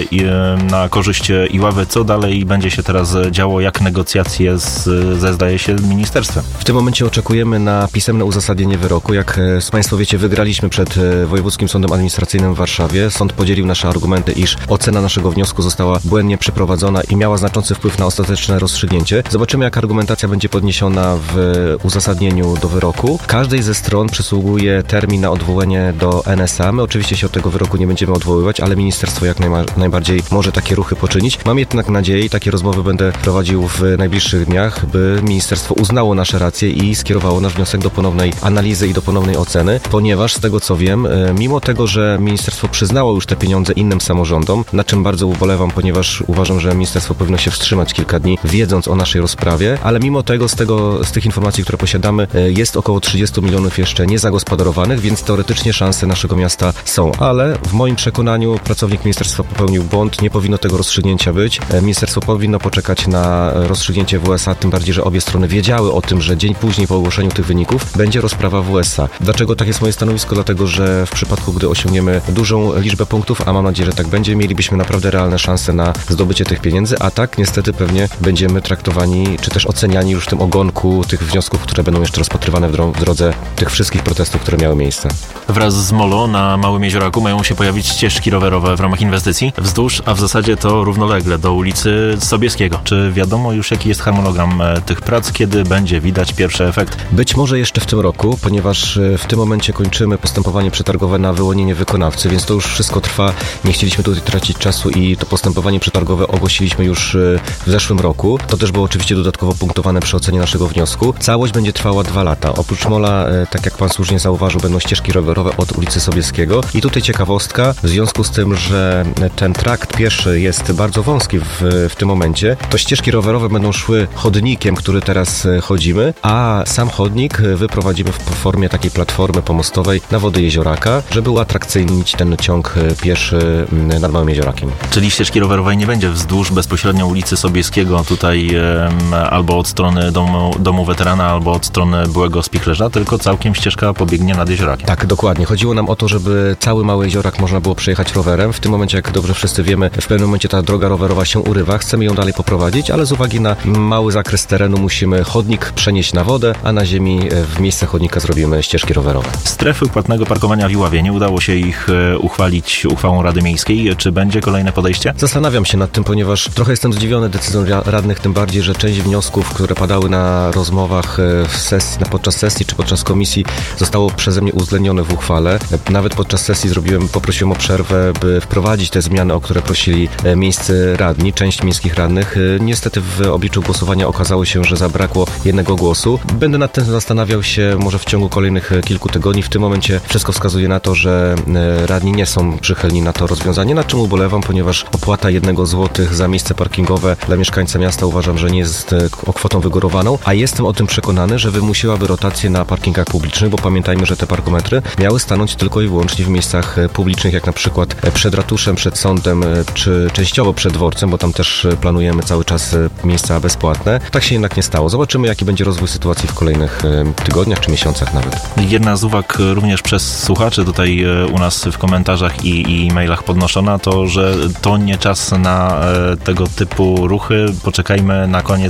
e, na korzyść Iławy. Co dalej będzie się teraz działo? Jak negocjacje z, ze, zdaje się, ministerstwem? W tym momencie oczekujemy na pisemne uzasadnienie wyroku. Jak państwo wiecie, wygraliśmy przed Wojewódzkim Sądem Administracyjnym w Warszawie. Sąd podzielił nasze argumenty, iż ocena naszego wniosku została błędnie przeprowadzona i miała znaczący wpływ na ostateczne rozstrzygnięcie. Zobaczymy, jak argumentacja będzie podniesiona w uzasadnieniu do wyroku. Każdej ze stron przysługuje termin na odwołanie do N S A. My oczywiście się od tego wyroku nie będziemy odwoływać, ale ministerstwo jak najma- najbardziej może takie ruchy poczynić. Mam jednak nadzieję i takie rozmowy będę prowadził w najbliższych dniach, by ministerstwo uznało nasze racje i skierowało nasz wniosek do ponownej analizy i do ponownej oceny, ponieważ z tego co wiem, mimo tego, że ministerstwo przyznało już te pieniądze innym samorządom, na czym bardzo ubolewam, ponieważ uważam, że ministerstwo powinno się wstrzymać kilka dni, wiedząc o naszej rozprawie, ale mimo tego z tego, z tych informacji, które posiadamy, jest około trzydziestu milionów jeszcze niezagospodarowanych, więc teoretycznie szanse naszego miasta są, ale w moim przekonaniu pracownik ministerstwa popełnił błąd, nie powinno tego rozstrzygnięcia być. Ministerstwo powinno poczekać na rozstrzygnięcie W S A, tym bardziej, że obie strony wiedziały o tym, że dzień później po ogłoszeniu tych wyników będzie rozprawa W S A. Dlaczego tak jest moje stanowisko? Dlatego, że w przypadku, gdy osiągniemy dużą liczbę punktów, a mam nadzieję, że tak będzie, mielibyśmy naprawdę realne szanse na zdobycie tych pieniędzy, a tak niestety pewnie będziemy traktowani, czy też oceniani już w tym ogonku tych wniosków, które będą jeszcze rozpatrywane w, dro- w drodze tych wszystkich protestów, które miały miejsce. Wraz z Molo na Małym Jezioraku mają się pojawić ścieżki rowerowe w ramach inwestycji wzdłuż, a w zasadzie to równolegle do ulicy Sobieskiego. Czy wiadomo już, jaki jest harmonogram tych prac, kiedy będzie widać pierwszy efekt? Być może jeszcze w tym roku, ponieważ w tym momencie kończymy postępowanie przetargowe na wyłonienie wykonawcy, więc to już wszystko trwa. Nie chcieliśmy tutaj tracić czasu i to postępowanie przetargowe ogłosiliśmy już w zeszłym roku. To też było oczywiście dodatkowo punktowane przy ocenie naszego wniosku. Całość będzie trwała dwa lata. Oprócz Mola, tak jak pan słusznie zauważył, będą ścieżki rowerowe od ulicy Sobieskiego. I tutaj ciekawostka, w związku z tym, że ten trakt pieszy jest bardzo wąski w, w tym momencie, to ścieżki rowerowe będą szły chodnikiem, który teraz chodzimy, a sam chodnik wyprowadzimy w formie takiej platformy pomostowej na wody Jezioraka, żeby uatrakcyjnić ten ciąg pieszy nad Małym Jeziorakiem. Czyli ścieżki rowerowej nie będzie wzdłuż bezpośrednio ulicy Sobieskiego, tutaj e, albo od strony domu, domu weterana, albo od strony byłego Spichlerza, tylko całkiem ścieżka pobiegnie nad Jeziorakiem. Tak, dokładnie. Chodziło nam o to, żeby cały Mały Jeziorak można było przejechać rowerem. W tym momencie, jak dobrze wszyscy wiemy, w pewnym momencie ta droga rowerowa się urywa. Chcemy ją dalej poprowadzić, ale z uwagi na mały zakres terenu musimy chodnik przenieść na wodę, a na ziemi w miejsce chodnika zrobimy ścieżki rowerowe. Strefy płatnego parkowania w Iławie. Nie udało się ich uchwalić uchwałą Rady Miejskiej. Czy będzie kolejne podejście? Zastanawiam się nad tym, ponieważ trochę jestem zdziwiony decyzją radnych, tym bardziej, że część wniosków, które padały na rozmowach w sesji, podczas sesji czy podczas komisji, zostało przeze mnie uwzględnione w uchwale. Nawet podczas sesji zrobiłem, poprosiłem o przerwę, by wprowadzić wprowadzić te zmiany, o które prosili miejscy radni, część miejskich radnych. Niestety w obliczu głosowania okazało się, że zabrakło jednego głosu. Będę nad tym zastanawiał się może w ciągu kolejnych kilku tygodni. W tym momencie wszystko wskazuje na to, że radni nie są przychylni na to rozwiązanie, nad czym ubolewam, ponieważ opłata jednego złotych za miejsce parkingowe dla mieszkańca miasta uważam, że nie jest kwotą wygórowaną, a jestem o tym przekonany, że wymusiłaby rotację na parkingach publicznych, bo pamiętajmy, że te parkometry miały stanąć tylko i wyłącznie w miejscach publicznych, jak na przykład przed ratuszem, przed sądem, czy częściowo przed dworcem, bo tam też planujemy cały czas miejsca bezpłatne. Tak się jednak nie stało. Zobaczymy, jaki będzie rozwój sytuacji w kolejnych tygodniach czy miesiącach nawet. Jedna z uwag również przez słuchaczy tutaj u nas w komentarzach i, i mailach podnoszona, to, że to nie czas na tego typu ruchy. Poczekajmy na koniec